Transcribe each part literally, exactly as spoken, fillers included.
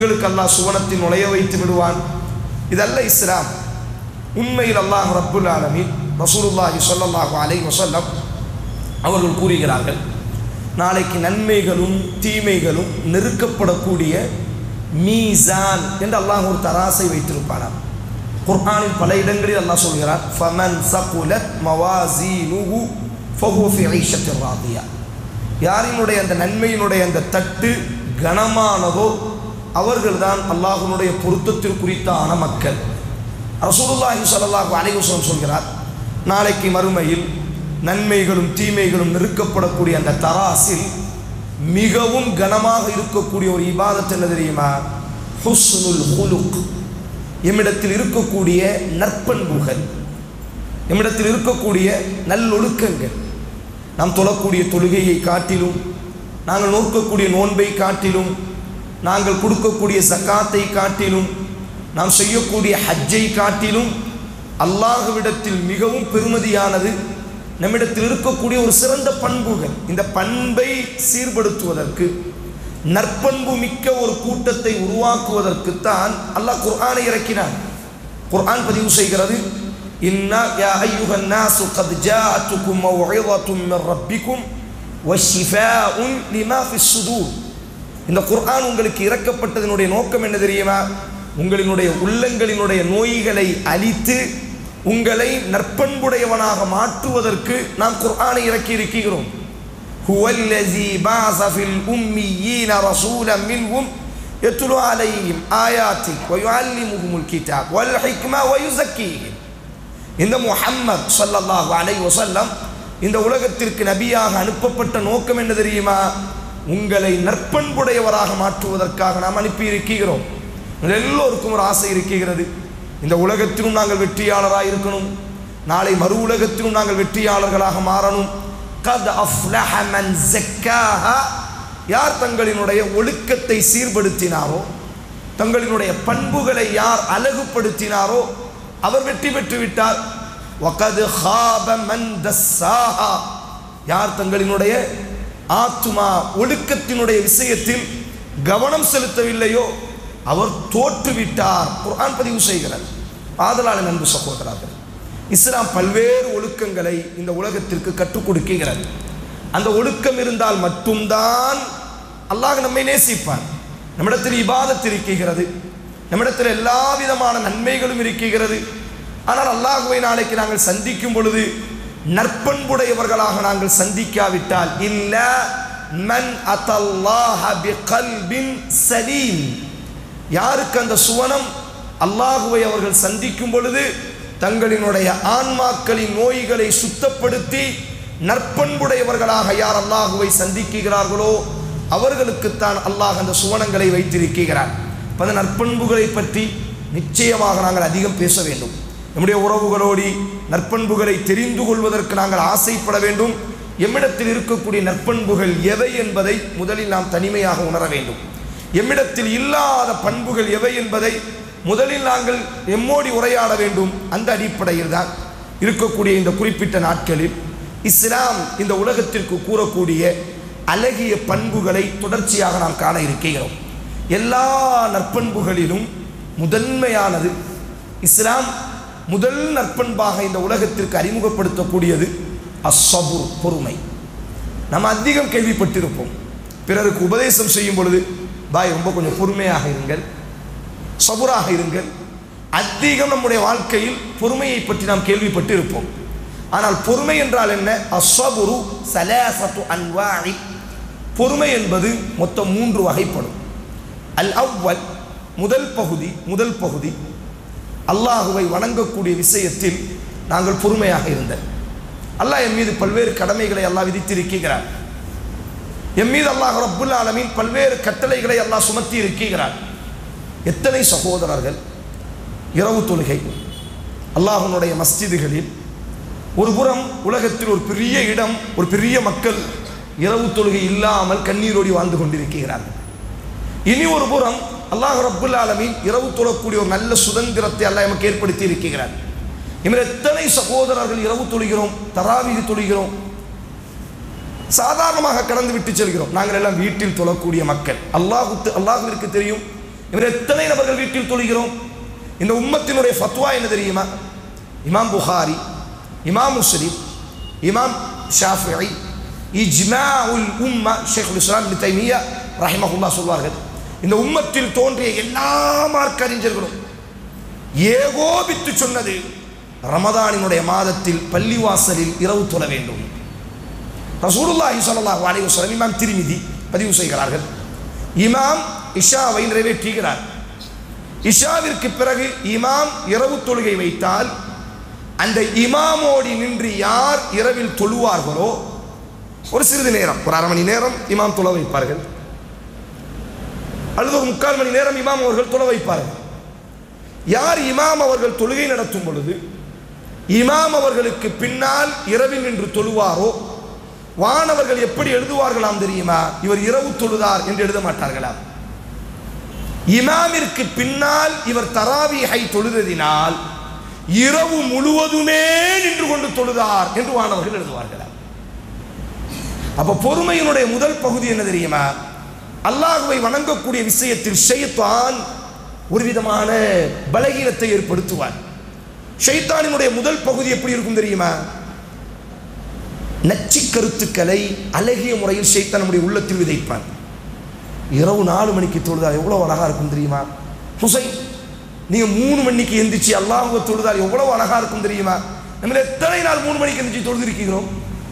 உங்களுக்கு அல்லாஹ் சுவனத்தில் நுழைய வைத்து விடுவான். இதல்ல இஸ்லாம். உண்மையில் அல்லாஹ் ரப்புல் ஆலமீன் ரசூலுல்லாஹி ஸல்லல்லாஹு அலைஹி வஸல்லம் அவர்கள் கூறுகிறார்கள், நாளைக்கு நன்மைகளும் தீமைகளும் நெருக்கப்படக்கூடிய மீசான் என்று அல்லாஹ் ஒரு தராசை வைத்திருப்பானாம். குர்ஆனில் பல இடங்களில் அல்லாஹ் சொல்கிறார், ஃபமன் ஸகுலத் மவாசீனுஹு ஃபஹுவ ஃபீ ஈஷத்திர் ராதியா. யாரினுடைய அந்த நன்மையினுடைய அந்த தட்டு கனமானதோ அவர்கள்தான் அல்லாஹ்வுடைய பொருத்தத்தில் குறித்தான மக்கள். ரசூலுல்லாஹி ஸல்லல்லாஹு அலைஹி வஸல்லம் சொல்கிறார், நாளைக்கு மறுமையில் நன்மைகளும் தீமைகளும் நெருக்கப்படக்கூடிய அந்த தராசில் மிகவும் கனமாக இருக்கக்கூடிய ஒரு இபாதத் என்ன தெரியுமா? ஹுஸ்னுல் ஹுலுக். எம்மிடத்தில் இருக்கக்கூடிய நற்பண்புகள், எம்மிடத்தில் இருக்கக்கூடிய நல்லொழுக்கங்கள். நாம் தொழக்கூடிய தொழுகையை காட்டிலும், நாங்கள் நோக்கக்கூடிய நோன்பை காட்டிலும், நாங்கள் கொடுக்கக்கூடிய சக்காத்தை காட்டிலும், நாம் செய்யக்கூடிய ஹஜ்ஜை காட்டிலும் அல்லாஹ்விடத்தில் மிகவும் பெருமதியானது நம்மிடத்தில் இருக்கக்கூடிய ஒரு சிறந்த பண்புகள். இந்த பண்பை சீர்படுத்துவதற்கு, நற்பண்பு மிக்க ஒரு கூட்டத்தை உருவாக்குவதற்குத்தான் அல்லாஹ் குர்ஆனை இறக்கினான். குர்ஆன் பதிவு செய்கிறது, இன்னா யா அய்யுஹன் நாஸு கத் ஜாஅத்துக்கும் மவ்இஸத்தும் மிர் ரப்பிக்கும் வஷிஃபாஉன் லிமா ஃபிஸ் ஸுதூர். இந்த குர்ஆன் உங்களுக்கு இறக்கப்பட்டதனுடைய நோக்கம் என்ன தெரியுமா? உங்களினுடைய உள்ளங்களினுடைய நோய்களை அழித்து உங்களை நற்பண்புடையவனாக மாற்றுவதற்கு நாம் குர்ஆனை இறக்கி இருக்கிறோம். ஹுவல்லஸீ பஅஸ ஃபில் உம்மீயீன ரசூலன் மின்ஹும் யத்லு அலைஹிம் ஆயாத்தி வ யுஅல்லிமுஹுமுல் கிதாப் வல் ஹிக்ம வ யுஸக்கீஹிம். இந்த முஹம்மத் ஸல்லல்லாஹு அலைஹி வஸல்லம் இந்த உலகத்திற்கு நபியாக அனுப்பப்பட்ட நோக்கம் என்ன தெரியுமா? உங்களை நற்பண்புடையவராக மாற்றுவதற்காக நாம் அனுப்பி இருக்கிறோம். எல்லோருக்கும் ஒரு ஆசை இருக்கிறது, இந்த உலகத்திலும் நாங்கள் வெற்றியாளராக இருக்கணும், நாளை மறு உலகத்திலும் நாங்கள் வெற்றியாளர்களாக மாறணும். கத் அஃப்லஹ மன் ஸக்காஹா. யார் தங்களினுடைய ஒழுக்கத்தை சீர்படுத்தினாரோ, தங்களினுடைய பண்புகளை யார் அழகுபடுத்தினாரோ அவர் வெற்றி பெற்று விட்டார். வகத் ஹாப மன் தஸ்ஸாஹா. யார் தங்களினுடைய ஆத்துமா ஒழுக்கத்தினுடைய விஷயத்தில் கவனம் செலுத்தவில்லையோ அவர் தோற்றுவிட்டார். குர்ஆன் பதிவு செய்கிறார். ஆதலான அன்பு சகோதரர்கள், இஸ்லாம் பல்வேறு ஒழுக்கங்களை இந்த உலகத்திற்கு கற்றுக் கொடுக்கிறது. அந்த ஒழுக்கம் இருந்தால் மட்டும்தான் அல்லாஹ் நம்மை நேசிப்பான். நம்மிடத்தில் இபாதத் இருக்கிறது, நம்மிடத்தில் எல்லா விதமான நன்மைகளும் இருக்கிறது. ஆனால் அல்லாஹ்வை நாளைக்கு நாங்கள் சந்திக்கும் பொழுது நற்பண்புடையவர்களாக நாங்கள் சந்திக்காவிட்டால், இல்ல மன் அத்தல்லாஹ பிகல்பின் சலீம். யாருக்கு அந்த சுவனம்? அல்லாஹுவை அவர்கள் சந்திக்கும் பொழுது தங்களினுடைய ஆன்மாக்களின் நோய்களை சுத்தப்படுத்தி நற்பண்புடையவர்களாக யார் அல்லாஹுவை சந்திக்கிறார்களோ அவர்களுக்குத்தான் அல்லாஹ் அந்த சுவனங்களை வைத்திருக்கிறார். அந்த நற்பண்புகளை பற்றி நிச்சயமாக நாங்கள் அதிகம் பேச வேண்டும். நம்முடைய உறவுகளோடு நற்பண்புகளை தெரிந்து கொள்வதற்கு நாங்கள் ஆசைப்பட வேண்டும். எம்மிடத்தில் இருக்கக்கூடிய நற்பண்புகள் எவை என்பதை முதலில் நாம் தனிமையாக உணர வேண்டும். எம்மிடத்தில் இல்லாத பண்புகள் எவை என்பதை முதலில் நாங்கள் எம்மோடி உரையாட வேண்டும். அந்த அடிப்படையில் தான் இருக்கக்கூடிய இந்த குறிப்பிட்ட நாட்களில் இஸ்லாம் இந்த உலகத்திற்கு கூறக்கூடிய அழகிய பண்புகளை தொடர்ச்சியாக நாம் காண இருக்கிறோம். எல்லா நற்பண்புகளிலும் முதன்மையானது இஸ்லாம் முதல் நற்பண்பாக இந்த உலகத்திற்கு அறிமுகப்படுத்தக்கூடியது அஸ்ஸபுர், பொறுமை. நாம் அதிகம் கேள்விப்பட்டிருப்போம், பிறருக்கு உபதேசம் செய்யும் பொழுது, பாய் ரொம்ப கொஞ்சம் பொறுமையாக இருங்கள், சபுராக இருங்கள். அதிகம் நம்முடைய வாழ்க்கையில் பொறுமையை பற்றி நாம் கேள்விப்பட்டு இருப்போம். ஆனால் பொறுமை என்றால் என்ன? அஸ்ஸபுரு ஸலாஸத்து அன்வாஇ. பொறுமை என்பது மொத்தம் மூன்று வகைப்படும். அல் அவ்வல், முதல் பகுதி முதல் பகுதி அல்லாஹுவை வணங்கக்கூடிய விஷயத்தில் நாங்கள் பொறுமையாக இருந்தோம். அல்லாஹ் என் மீது பல்வேறு கடமைகளை அல்லாஹ் விதித்திருக்கிறார். என் மீது அல்லாஹ் ரப்புல் ஆலமீன் பல்வேறு கட்டளைகளை அல்லாஹ் சுமத்தி இருக்கிறார். எத்தனை சகோதரர்கள் இரவு தொழுகை அல்லாஹ்வுடைய மஸ்ஜிதுகளில், ஒரு புறம் உலகத்தில் ஒரு பெரிய இடம், ஒரு பெரிய மக்கள் இரவு தொழுகை இல்லாமல் கண்ணீரோடி வாழ்ந்து கொண்டிருக்கிறார்கள். இனி ஒரு புறம் அல்லாஹ் ரப்புல் ஆலமீன் இரவு தொழக்கூடிய ஒரு நல்ல சுதந்திரத்தை அல்லாஹ் நமக்கு ஏற்படுத்தி இருக்கிறார். இவர் எத்தனை சகோதரர்கள் இரவு தொழுகிறோம், தராவீஹ் தொழுகிறோம், சாதாரணமாக கடந்து விட்டு செல்கிறோம். நாங்கள் எல்லாம் வீட்டில் தொழக்கூடிய மக்கள். அல்லாஹ் அல்லாஹ்விற்கு தெரியும் இவர் எத்தனை நபர்கள் வீட்டில் தொழுகிறோம்? இந்த உம்மத்தினுடைய ஃபத்வா என்ன தெரியுமா? இமாம் புகாரி, இமாம் முஸ்லிம், இமாம் ஷாஃபிஈ, இஜ்மாஉல் உம்மா ஷேகுல் இஸ்லாம் இப்னு தைமிய்யா ரஹிமஹுல்லாஹ் சொல்வார்கள், இந்த உம்மத்தில் தோன்றிய எல்லா மார்க்க அறிஞர்களும் ஏகோபித்து சொன்னது ரமதானினுடைய மாதத்தில் பள்ளிவாசலில் இரவு தொழ வேண்டும். ரசூலுல்லாஹி ஸல்லல்லாஹு அலைஹி வஸல்லம் இமாம் திர்மிதி பதிவு செய்கிறார்கள், இமாம் இஷாவை நிறைவேற்றுகிறார். இஷாவிற்கு பிறகு இமாம் இரவு தொழுகை வைத்தால் அந்த இமாமோடி நின்று யார் இரவில் தொழுவார்களோ ஒரு சிறிது நேரம், ஒரு அரை மணி நேரம் இமாம் தொழ வைப்பார்கள், அல்லது ஒரு முக்கால் மணி நேரம் இமாம் அவர்கள் தொழ வைப்பார்கள். யார் இமாம் அவர்கள் தொழுகை நடத்தும் பொழுது இமாம் அவர்களுக்கு பின்னால் இரவில் நின்று தொழுவாரோ வானவர்கள் எப்படி எழுதுவார்களாம் தெரியுமா? இவர் இரவு தொழுதார் என்று எழுத மாட்டார்களாம். இமாமிற்கு பின்னால் இவர் தராவீஹை தொழுததினால் இரவு முழுவதுமே நின்று கொண்டு தொழுதார் என்று வானவர்கள் எழுதுவார்களாம். அப்ப பொறுமையினுடைய முதல் பகுதி என்ன தெரியுமா? அல்லாஹ்வை வணங்கக்கூடிய விஷயத்தில் ஷைத்தான் ஒரு விதமான பலகீனத்தை ஏற்படுத்துவார். ஷைத்தானினுடைய முதல் பகுதி எப்படி இருக்கும் தெரியுமா? நச்சு கருத்துக்களை அழகிய முறையில் ஷைத்தான் நம்முடைய உள்ளத்தில் விதைப்பான். இரவு நாலு மணிக்கு தொழுதால் எவ்வளவு அழகா இருக்கும் தெரியுமா? ஹுசைன், நீங்க மூணு மணிக்கு எந்திரிச்சு அல்லாஹ்வை தொழுதால் எவ்வளவு அழகா இருக்கும் தெரியுமா? நம்ம எத்தனை நாள் மூணு மணிக்கு எந்திரிச்சு தொழுதிருக்கிறோம்?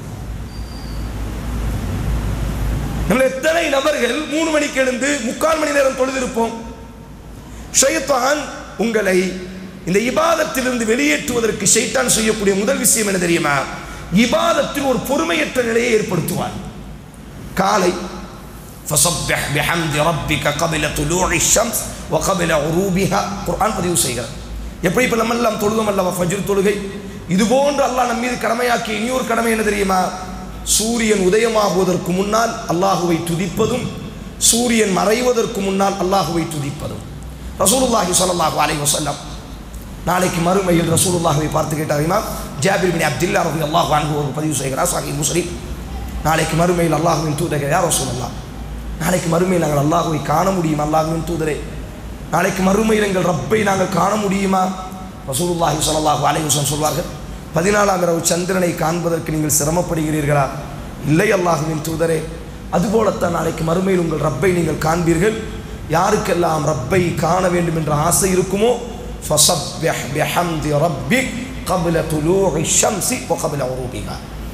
நம்ம எத்தனை நபர்கள் மூணு மணிக்கு எழுந்து முக்கால் மணி நேரம் தொழுதிருப்போம்? ஷைத்தான் உங்களை இந்த இபாதத்திலிருந்து வெளியேற்றுவதற்கு ஷைத்தான் செய்யக்கூடிய முதல் விஷயம் என்ன தெரியுமா? இபாதத்தில் ஒரு பொறுமையற்ற நிலையை ஏற்படுத்துவார். காலை ஃபஸப்பிஹ் பிஹம்தி ரப்பிக قبل طلوع الشمس وقبل غروبها குர்ஆன் பதிவு செய்கிறார். எப்படி இப்ப நம்ம எல்லாம் தொழுதோம் அல்லவா ஃபஜ்ர் தொழுகை, இது போன்று அல்லாஹ் நம்ம மீது கடமையாக்கிய இன்னொரு கடமை என்ன தெரியுமா? சூரியன் உதயமாகுவதற்கு முன்னால் அல்லாஹுவை துதிப்பதும் சூரியன் மறைவதற்கு முன்னால் அல்லாஹுவை துதிப்பதும். ரசூலுல்லாஹி ஸல்லல்லாஹு அலைஹி வஸல்லம் நாளைக்கு மறுமையில் ரசூலுல்லாஹை பார்த்து கேட்டார். இமாம் ஜாபிர் பின் அப்துல்லா ரலியல்லாஹு அன்ஹு அவர்கள் பதிவு செய்கிறார் சஹீஹ் முஸ்லிம். நாளைக்கு மறுமையில் அல்லாஹ்வின் தூதரே யா ரசூலல்லாஹ், நாளைக்கு மறுமையில் நாங்கள் அல்லாஹ்வை காண முடியுமா? அல்லாஹ்வின் தூதரே, நாளைக்கு மறுமையில் எங்கள் ரப்பை நாங்கள் காண முடியுமா? ரசூலுல்லாஹி ஸல்லல்லாஹு அலைஹி வஸல்லம் சொல்வார்கள், பதினாலாம் இரவு சந்திரனை காண்பதற்கு நீங்கள் சிரமப்படுகிறீர்களா? இல்லை அல்லாஹ்வின் தூதரே, அதுபோலத்தான் நாளைக்கு மறுமையில் உங்கள் ரப்பை நீங்கள் காண்பீர்கள். யாருக்கெல்லாம் ரப்பை காண வேண்டும் என்ற ஆசை இருக்குமோ ஃபஸப்பிஹ் பிஹம்தி ரப்பிக் قبل طلوع الشمس وقبل غروبها.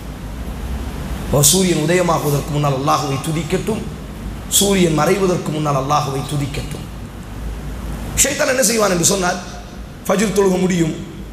சூரியன் உதயமாகுவதற்கு முன்னால் அல்லாஹ்வை துதிக்கட்டும், சூரியன் மறைவதற்கு முன்னால் அல்லாஹ்வை துதிக்கட்டும். ஷைத்தான் என்ன செய்வான் என்று சொன்னால், ஃபஜ்ர் தொழுக முடியும்,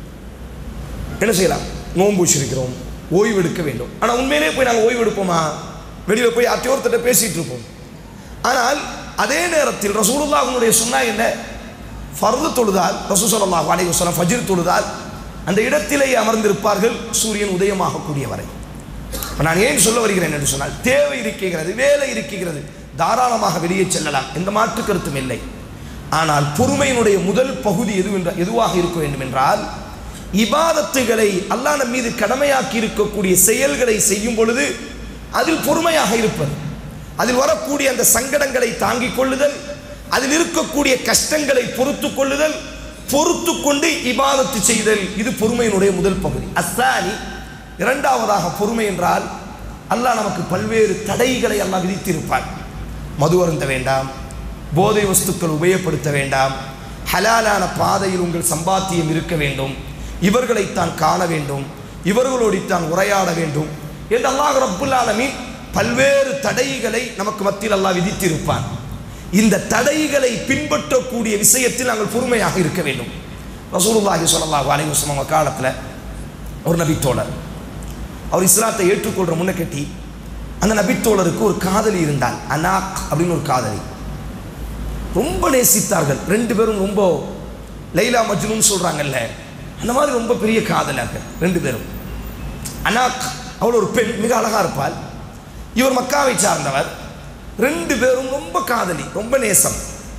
என்ன செய்யலாம்? நோன்பு வச்சிருக்கிறோம், ஓய்வு எடுக்க வேண்டும். ஆனால் உண்மையிலே போய் நாங்கள் ஓய்வு எடுப்போமா? வெளியில் போய் அத்தியோர்த்திட்ட பேசிட்டு இருப்போம். ஆனால் அதே நேரத்தில் ரசூலுல்லாஹ்வுடைய சுன்னா என்ன? ஃபர்து தொழுதால் ரசூல் ஸல்லல்லாஹு அலைஹி வஸல்லம் ஃபஜ்ர் தொழுதால் அந்த இடத்திலேயே அமர்ந்திருப்பார்கள் சூரியன் உதயமாகக்கூடிய வரை. நான் ஏன் சொல்ல வருகிறேன் என்று சொன்னால், தேவை இருக்கிறது, வேலை இருக்கிறது, தாராளமாக வெளியே செல்லலாம், எந்த மாற்று கருத்தும் இல்லை. ஆனால் பொறுமையினுடைய முதல் பகுதி எது என்ற எதுவாக இருக்க வேண்டும் என்றால், இபாதத்துகளை அல்லாஹ் நம் மீது கடமையாக்கி இருக்கக்கூடிய செயல்களை செய்யும் பொழுது அதில் பொறுமையாக இருப்பது, அதில் வரக்கூடிய அந்த சங்கடங்களை தாங்கிக் கொள்ளுதல், அதில் இருக்கக்கூடிய கஷ்டங்களை பொறுத்து கொள்ளுதல், பொறுத்து கொண்டு இபாதத்து செய்தல், இது பொறுமையினுடைய முதல் பகுதி. அஸ்ஸானி, இரண்டாவதாக பொறுமை என்றால் அல்லாஹ் நமக்கு பல்வேறு தடைகளை அல்லாஹ் விதித்திருப்பார். மது அருந்த வேண்டாம், போதை வஸ்துக்கள் உபயோகப்படுத்த வேண்டாம், ஹலாலான பாதையில் உங்கள் சம்பாத்தியம் இருக்க வேண்டும், இவர்களைத்தான் காண வேண்டும், இவர்களோடித்தான் உரையாட வேண்டும் என்று அல்லாஹ் ரப்புல் ஆலமீன் பல்வேறு தடைகளை நமக்கு மத்தியில் அல்லாஹ் விதித்திருப்பான். இந்த தடைகளை பின்பற்றக்கூடிய விஷயத்தில் நாங்கள் பொறுமையாக இருக்க வேண்டும். ரசூலுல்லாஹி ஸல்லல்லாஹு அலைஹி வஸல்லம் காலத்தில் ஒரு நபித்தோழர், அவர் இஸ்லாத்தை ஏற்றுக்கொள்கிற முன்ன கட்டி அந்த நபித்தோழருக்கு ஒரு காதலி இருந்தால், அனாக் அப்படின்னு ஒரு காதலி, ரொம்ப நேசித்தார்கள். ரெண்டு பேரும் ரொம்ப லைலா மஜ்னூன் சொல்கிறாங்கல்ல, அந்த மாதிரி ரொம்ப பெரிய காதலர்கள் ரெண்டு பேரும். அனாக் அவள் ஒரு பெண், மிக அழகாக இருப்பாள். இவர் மக்காவை சார்ந்தவர். ரெண்டு பேரும் ரொம்ப காதலி, ரொம்ப நேசம்.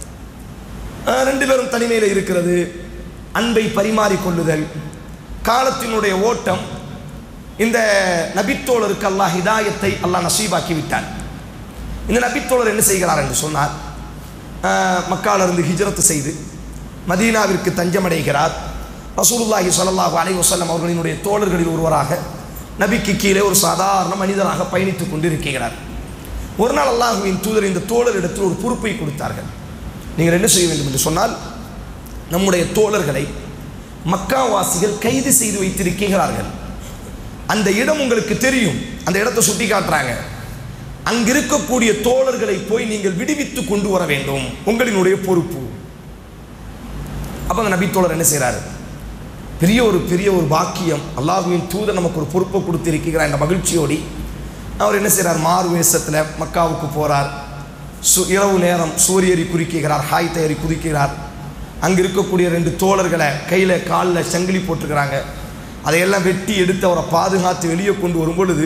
ரெண்டு பேரும் தனிமையில் இருக்கிறது, அன்பை பரிமாறிக்கொள்ளுதல், காலத்தினுடைய ஓட்டம். இந்த நபித்தோழருக்கு அல்லாஹ் ஹிதாயத்தை அல்லாஹ் நசீபாக்கி விட்டான். இந்த நபித்தோழர் என்ன செய்கிறார் என்று சொன்னார், மக்காவிலிருந்து ஹிஜ்ரத் செய்து மதீனாவிற்கு தஞ்சமடைகிறார். ரசூலுல்லாஹி ஸல்லல்லாஹு அலைஹி வஸல்லம் அவர்களினுடைய தோழர்களில் ஒருவராக நபிக்கு கீழே ஒரு சாதாரண மனிதராக பயணித்துக் கொண்டிருக்கிறார். ஒரு நாள் அல்லாஹ்வின் தூதர் இந்த தோழரிடத்தில் ஒரு பொறுப்பை கொடுத்தார்கள். நீங்கள் என்ன செய்ய வேண்டும் என்று சொன்னால், நம்முடைய தோழர்களை மக்காவாசிகள் கைது செய்து வைத்திருக்கிறார்கள். அந்த இடம் உங்களுக்கு தெரியும், அந்த இடத்தை சுட்டி காட்டுறாங்க. அங்கிருக்கக்கூடிய தோழர்களை போய் நீங்கள் விடுவித்து கொண்டு வர வேண்டும், உங்களினுடைய பொறுப்பு. அப்போ அந்த நபி தோழர் என்ன செய்கிறாரு? பெரிய ஒரு பெரிய ஒரு பாக்கியம், அல்லாஹ்வின் தூதர் நமக்கு ஒரு பொறுப்பை கொடுத்திருக்கிறார் என்ற மகிழ்ச்சியோடி அவர் என்ன செய்கிறார்? மாறு வேஷத்தில் மக்காவுக்கு போகிறார். சு இரவு நேரம் சூரியரி குறிக்கிறார், ஹாய் தயாரி குதிக்கிறார். அங்கே இருக்கக்கூடிய ரெண்டு தோழர்களை கையில் காலில் சங்கிலி போட்டிருக்கிறாங்க. அதையெல்லாம் வெட்டி எடுத்து அவரை பாதுகாத்து வெளியே கொண்டு வரும் பொழுது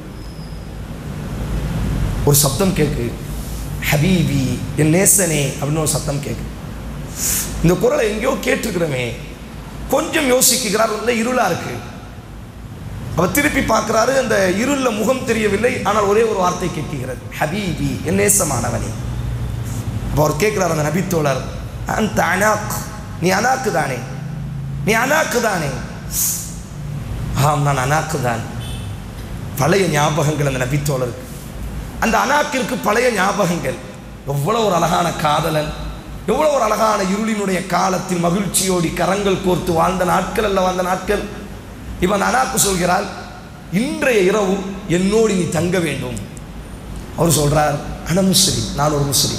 ஒரு சப்தம் கேட்கு, ஹபீபி என் நேசனே அப்படின்னு ஒரு சத்தம் கேட்கு. இந்த குரலை எங்கேயோ கேட்டிருக்கிறோமே. கொஞ்சம் யோசிக்கிறார், இல்லை இருளாக இருக்கு. அவர் திருப்பி பார்க்குறாரு, அந்த இருளில் முகம் தெரியவில்லை, ஆனால் ஒரே ஒரு வார்த்தை கேட்கிறது, ஹபீபி என் நேசமானவனே. அப்போ அவர் கேட்குறார் அந்த நபித்தோழர், அந்த அனாக், நீ அனாக்கு தானே, நீ அனாக்கு தானே? ஆம், நான் அனாக்கு தான். பழைய ஞாபகங்கள் அந்த நபித்தோழருக்கு. அந்த அனாக்கிற்கு பழைய ஞாபகங்கள். எவ்வளோ ஒரு அழகான காதலன், எவ்வளோ ஒரு அழகான இருளினுடைய காலத்தில் மகிழ்ச்சியோடி கரங்கள் கோர்த்து வாழ்ந்த நாட்கள் அல்ல வாழ்ந்த நாட்கள். இப்போ அந்த அனாக்கு சொல்கிறாள், இன்றைய இரவு என்னோடு நீ தங்க வேண்டும். அவர் சொல்கிறார், அன முஸ்லிம், நான் ஒரு முஸ்லிம்.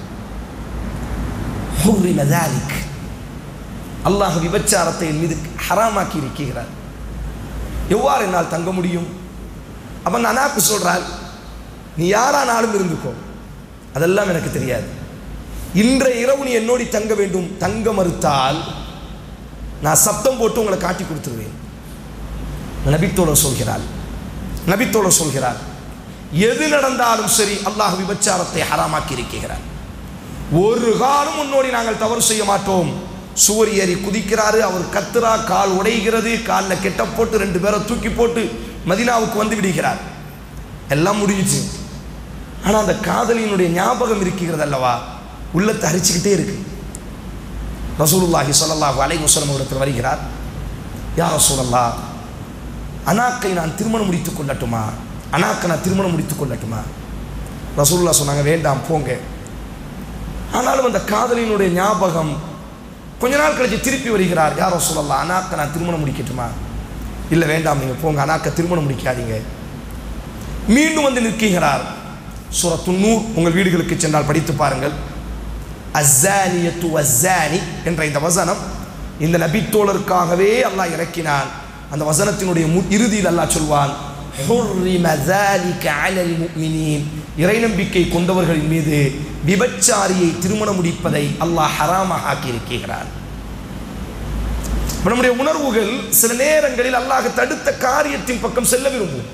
அல்லாஹ் விபச்சாரத்தை என் மீது ஹராமாக்கி இருக்கிறார், எவ்வாறு என்னால் தங்க முடியும்? அப்போ அந்த அனாக்கு சொல்கிறாள், நீ யாரானாலும் இருந்துக்கோ, அதெல்லாம் எனக்கு தெரியாது. இன்றைய இரவு நீ என்னோடி தங்க வேண்டும். தங்க மறுத்தால் நான் சப்தம் போட்டு உங்களை காட்டி கொடுத்துருவேன். நபித்தோழர் சொல்கிறாள் நபித்தோழர் சொல்கிறார் எது நடந்தாலும் சரி அல்லாஹ் விபச்சாரத்தை ஹராமாக்கி இருக்கிறார். ஒரு காலம் முன்னோடி நாங்கள் தவறு செய்ய மாட்டோம். சுவர் ஏறி குதிக்கிறாரு, அவர் கத்துரா, கால் உடைகிறது, காலில் கெட்ட போட்டு ரெண்டு பேரை தூக்கி போட்டு மதீனாவுக்கு வந்து விடுகிறார். எல்லாம் முடிஞ்சிச்சு. ஆனால் அந்த காதலியினுடைய ஞாபகம் இருக்கிறது அல்லவா, உள்ளத்தை அரிச்சுக்கிட்டே இருக்கு. ரசூலுல்லாஹி ஸல்லல்லாஹு அலைஹி வஸல்லம் இடத்தில் வருகிறார். யா ரசூலல்லாஹ், அனாக்கை நான் திருமணம் முடித்துக் கொள்ளட்டுமா? அனாக்கை நான் திருமணம் முடித்துக் கொள்ளட்டுமா? ரசூலுல்லாஹ் சொன்னாங்க, வேண்டாம், போங்க. ஆனாலும் அந்த காதலியினுடைய ஞாபகம். கொஞ்ச நாள் கழிச்சு திருப்பி வருகிறார். யா ரசூலல்லாஹ், அனாக்கை நான் திருமணம் முடிக்கட்டுமா? இல்லை, வேண்டாம், நீங்கள் போங்க, அனாக்கை திருமணம் முடிக்காதீங்க. மீண்டும் வந்து நிற்கிறார். சூரத்து நூர் உங்கள் வீடுகளுக்கு சென்றால் படித்து பாருங்கள். அஸ்ஸானியத்து வஸ்ஸானி என்ற இந்த வசனம் இந்த நபித்தோழருக்காகவே அல்லாஹ் இறக்கினான். அந்த வசனத்தினுடைய இறுதியில் அல்லாஹ் சொல்வான், ஹுர்ரிம ஸாலிக அலல் முஃமினீன், இறை நம்பிக்கை கொண்டவர்களின் மீது விபச்சாரியை திருமணம் முடிப்பதை அல்லாஹ் ஹராமாக ஆக்கி இருக்கிறான். நம்முடைய உணர்வுகள் சில நேரங்களில் அல்லாஹ் தடுத்த காரியத்தின் பக்கம் செல்ல விரும்பும்.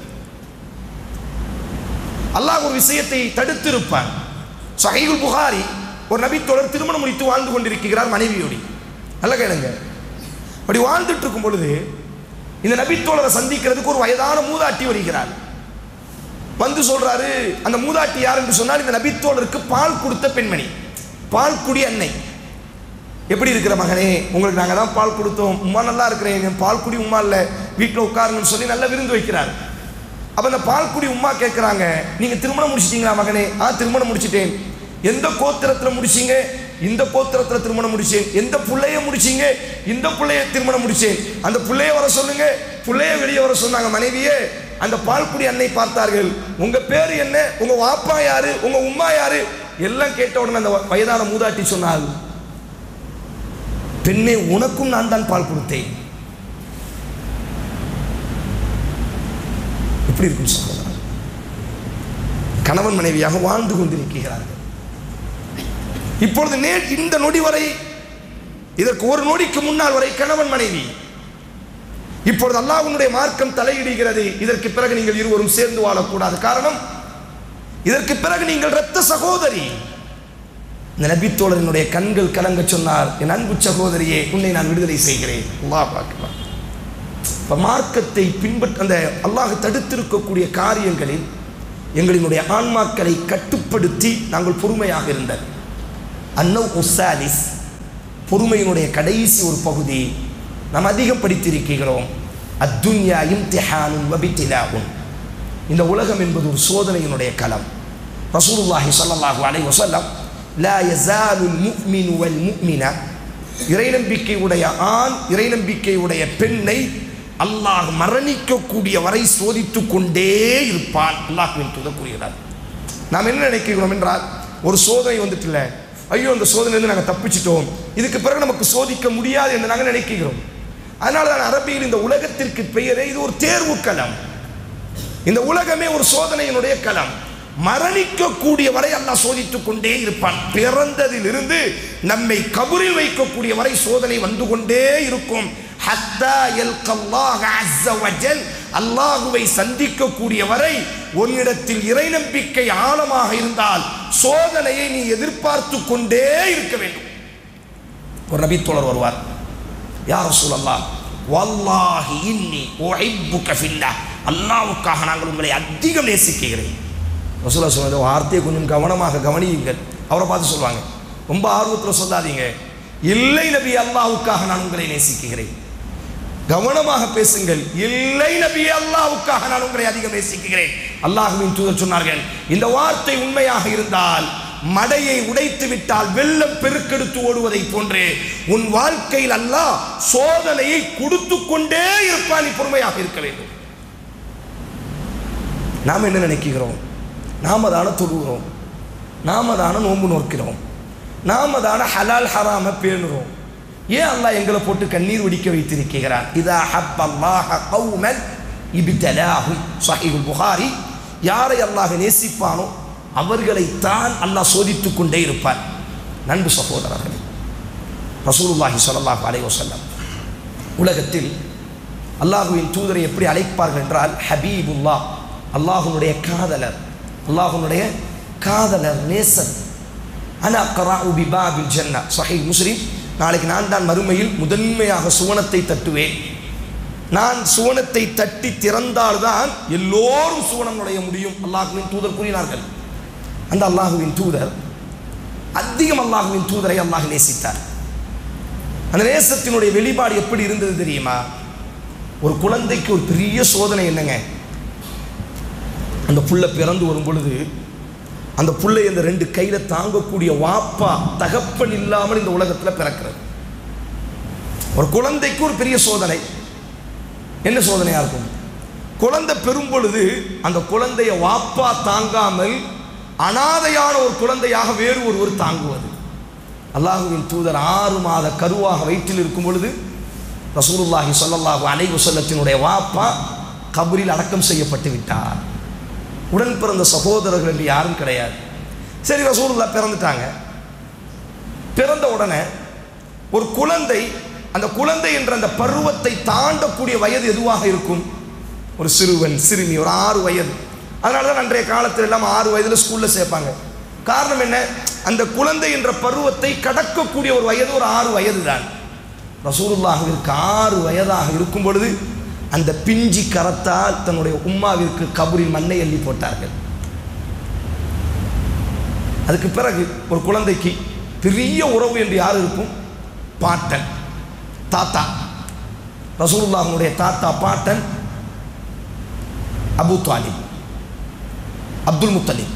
அல்லாஹ் ஒரு விஷயத்தை தடுத்திருப்பான். ஸஹீஹுல் புகாரி, ஒரு நபித்தோழர் திருமணம் முடித்து வாழ்ந்து கொண்டிருக்கிறார் மனைவியோடு. நல்ல கேளுங்க. அப்படி வாழ்ந்துட்டு இருக்கும் பொழுது இந்த நபித்தோழரை சந்திக்கிறதுக்கு ஒரு வயதான மூதாட்டி வருகிறார். வந்து சொல்றாரு, அந்த மூதாட்டி யார் என்று சொன்னால் இந்த நபித்தோழருக்கு பால் கொடுத்த பெண்மணி, பால் குடி அன்னை. எப்படி இருக்கிற மகனே, உங்களுக்கு நாங்கள் தான் பால் கொடுத்தோம், உமா நல்லா இருக்கிறேன், பால் குடி உமா இல்லை, வீட்டில் உட்காருங்கன்னு சொல்லி நல்ல விருந்து வைக்கிறார். அப்போ அந்த பால் குடி உமா கேட்குறாங்க, நீங்கள் திருமணம் முடிச்சிட்டீங்களா மகனே? ஆ, திருமணம் முடிச்சிட்டேன். எந்த கோத்திரத்தில் முடிச்சிங்க? இந்த கோத்திரத்தில் திருமணம் முடிச்சேன். எந்த பிள்ளைய முடிச்சிங்க? இந்த பிள்ளைய திருமணம் முடிச்சேன். அந்த பிள்ளைய வர சொல்லுங்க. பிள்ளைய வெளியே வர சொன்னாங்க மனைவியே. அந்த பால்குடி அன்னை பார்த்தார்கள், உங்க பேர் என்ன, உங்க வாப்பா யாரு, உங்க உம்மா யாரு எல்லாம் கேட்ட உடனே அந்த வயதான மூதாட்டி சொன்னாள், பெண்ணே, உனக்கும் நான் தான் பால் கொடுத்தேன். எப்படி இருக்கும் சகோதரர்? கணவன் மனைவியாக வாழ்ந்து கொண்டிருக்கிறார்கள். இப்பொழுது நே இந்த நொடி வரை, இதற்கு ஒரு நொடிக்கு முன்னால் வரை கணவன் மனைவி. இப்பொழுது அல்லாஹ்வுடைய மார்க்கம் தலையிடுகிறது. இதற்கு பிறகு நீங்கள் இருவரும் சேர்ந்து வாழக்கூடாது. காரணம், இதற்கு பிறகு நீங்கள் இரத்த சகோதரி. இந்த நபித்தோழரினுடைய கண்கள் கலங்க சொன்னார், என் அன்பு சகோதரியே, உன்னை நான் விடுதலை செய்கிறேன். அல்லாஹ் அக்பர். இப்போ மார்க்கத்தை பின்பற்ற அந்த அல்லாஹ் தடுத்திருக்கக்கூடிய காரியங்களில் எங்களினுடைய ஆன்மாக்களை கட்டுப்படுத்தி நாங்கள் பொறுமையாக இருந்தோம். அன்னவ் உசாலிஸ், பொறுமையினுடைய கடைசி ஒரு பகுதி நாம் அதிகம் படித்திருக்கிறோம். அத்துன்யா இம்திஹானுன் வபித்திலாஉன், இந்த உலகம் என்பது ஒரு சோதனையினுடைய களம். ரசூலுல்லாஹி ஸல்லல்லாஹு அலைஹி வஸல்லம் லா யஸாலுல் முஃமினு வல் முஃமின, இறை நம்பிக்கையுடைய ஆண் இறை நம்பிக்கையுடைய பெண்ணை அல்லாஹ் மரணிக்கக்கூடிய வரை சோதித்து கொண்டே இருப்பான். அல்லாஹ்வின் தூதர் கூறுகிறார். நாம் என்ன நினைக்கிறோம் என்றால், ஒரு சோதனை வந்துட்டுல, ஐயோ அந்த சோதனையிலிருந்து நாங்கள் தப்பிச்சிட்டோம், இதுக்கு பிறகு நமக்கு சோதிக்க முடியாது என்று நாங்கள் நினைக்கிறோம். அதனால தான் அரபியில் இந்த உலகத்திற்கு பெயரே இது ஒரு தேர்வு களம். இந்த உலகமே ஒரு சோதனையினுடைய களம். மரணிக்கக்கூடிய வரை அல்லாஹ் சோதித்துக் கொண்டே இருப்பான். பிறந்ததிலிருந்து நம்மை கபரில் வைக்கக்கூடிய வரை சோதனை வந்து கொண்டே இருக்கும். ஹத்தா யல்கல்லாஹ அஸ்ஸ வஜல், அல்லாஹுவை சந்திக்கக்கூடிய வரை உன்னிடத்தில் இறை நம்பிக்கை ஆழமாக இருந்தால் சோதனையை நீ எதிர்பார்த்து கொண்டே இருக்க வேண்டும். ஒரு நபி தோழர் வருவார், யா ரசூலல்லாஹ் வல்லாஹி இன்னி உஹிப்புக ஃபில்லாஹ், அல்லாஹ்வுக்காக நாங்கள் உங்களை அதிகம் நேசிக்கிறேன். ரசூலுல்லாஹ் சொன்ன வார்த்தையை கொஞ்சம் கவனமாக கவனியுங்கள். அவரை பார்த்து சொல்லுவாங்க, ரொம்ப ஆர்வத்தில் சொல்லாதீங்க, இல்லை நபி அல்லாஹ்வுக்காக நான் உங்களை நேசிக்கிறேன். கவனமாக பேசுங்கள், இல்லை நபி அல்லாஹ்வுக்காக நான் உங்களை அதிகம் நேசிக்கிறேன். அல்லாஹ்வின் தூதர் சொன்னார்கள், இந்த வார்த்தை உண்மையாக இருந்தால் மடையை உடைத்து விட்டால் வெள்ளம் பெருக்கெடுத்து ஓடுவதை போன்றே உன் வாழ்க்கையில் அல்லாஹ் சோதனையை கொடுத்து கொண்டே இருப்பான். நீ பொறுமையாக இருக்க வேண்டும். நாம் என்ன நினைக்கிறோம்? நாம தான தொழுகிறோம், நாம தான நோன்பு நோக்கிறோம், நாம தான ஹலால் ஹராம பேணுறோம். ஏன் அல்லாஹ் எங்களை போட்டு கண்ணீர் வடிக்க வைத்திருக்கிறான்? இதா ஹப்பல்லாஹ கௌமன் இப்தலாஹும், ஸஹீஹுல் புகாரி. யாரை அல்லாஹ் நேசிப்பானோ அவர்களைத்தான் அல்லாஹ் சோதித்துக் கொண்டே இருப்பார். நண்பு சகோதரர்களே, ரசூலுல்லாஹி ஸல்லல்லாஹு அலைஹி வஸல்லம் உலகத்தில் அல்லாஹுவின் தூதரை எப்படி அழைப்பார்கள் என்றால், ஹபீபுல்லாஹ், அல்லாஹுனுடைய காதலர், அல்லாஹுனுடைய காதலர், நேசர். அனா கராஉ பிபாபில் ஜன்னா, ஸஹீஹ் முஸ்லிம். நாளைக்கு நான் தான் மறுமையில் முதன்மையாக சுவனத்தை தட்டுவேன். நான் சுவனத்தை தட்டி திறந்தால்தான் எல்லோரும் சுவனம் நுழைய முடியும். அல்லாஹுவின் தூதர் கூறினார்கள். அந்த அல்லாஹுவின் தூதர் அதிகம் அல்லாஹுவின் தூதரை அல்லாஹ் நேசித்தார். அந்த நேசத்தினுடைய வெளிப்பாடு எப்படி இருந்தது தெரியுமா? ஒரு குழந்தைக்கு ஒரு பெரிய சோதனை என்னங்க, அந்த புள்ள பிறந்து வரும் பொழுது அந்த புள்ளை இந்த ரெண்டு கையில தாங்கக்கூடிய வாப்பா தகப்பன் இல்லாமல் இந்த உலகத்தில் பிறக்கிறது. ஒரு குழந்தைக்கு ஒரு பெரிய சோதனை. என்ன சோதனையா இருக்கும்? குழந்தை பெறும் பொழுது அந்த குழந்தைய வாப்பா தாங்காமல் அனாதையான ஒரு குழந்தையாக வேறு ஒருவர் தாங்குவது. அல்லாஹுவின் தூதர் ஆறு மாத கருவாக வயிற்றில் இருக்கும் பொழுது ரசூலுல்லாஹி ஸல்லல்லாஹு அலைஹி வஸல்லத்தினுடைய வாப்பா கபரில் அடக்கம் செய்யப்பட்டு விட்டார். உடன் பிறந்த சகோதரர்கள் என்று யாரும் கிடையாது. சரி, ரசூலுல்லாஹ் பிறந்துட்டாங்க. பிறந்த உடனே ஒரு குழந்தை, அந்த குழந்தை என்ற அந்த பருவத்தை தாண்டக்கூடிய வயது எதுவாக இருக்கும்? ஒரு சிறுவன், சிறுமி, ஒரு ஆறு வயது. அதனால தான் அன்றைய காலத்தில் எல்லாம் ஆறு வயதில் ஸ்கூலில் சேர்ப்பாங்க. காரணம் என்ன? அந்த குழந்தை என்ற பருவத்தை கடக்கக்கூடிய ஒரு வயது ஒரு ஆறு வயது தான். ரசூலுல்லாஹ்விற்கு ஆறு வயதாக இருக்கும் பொழுது அந்த பிஞ்சி கரத்தால் தன்னுடைய உம்மாவிற்கு கபரில் மண்ணை அள்ளி போட்டார்கள். அதுக்கு பிறகு ஒரு குழந்தைக்கு பெரிய உறவு என்று யார் இருக்கும்? பாட்டன், தாத்தா. ரசூலுல்லாஹ்வுடைய தாத்தா பாட்டன் அபூ தாலிப், அப்துல் முத்தலிப்.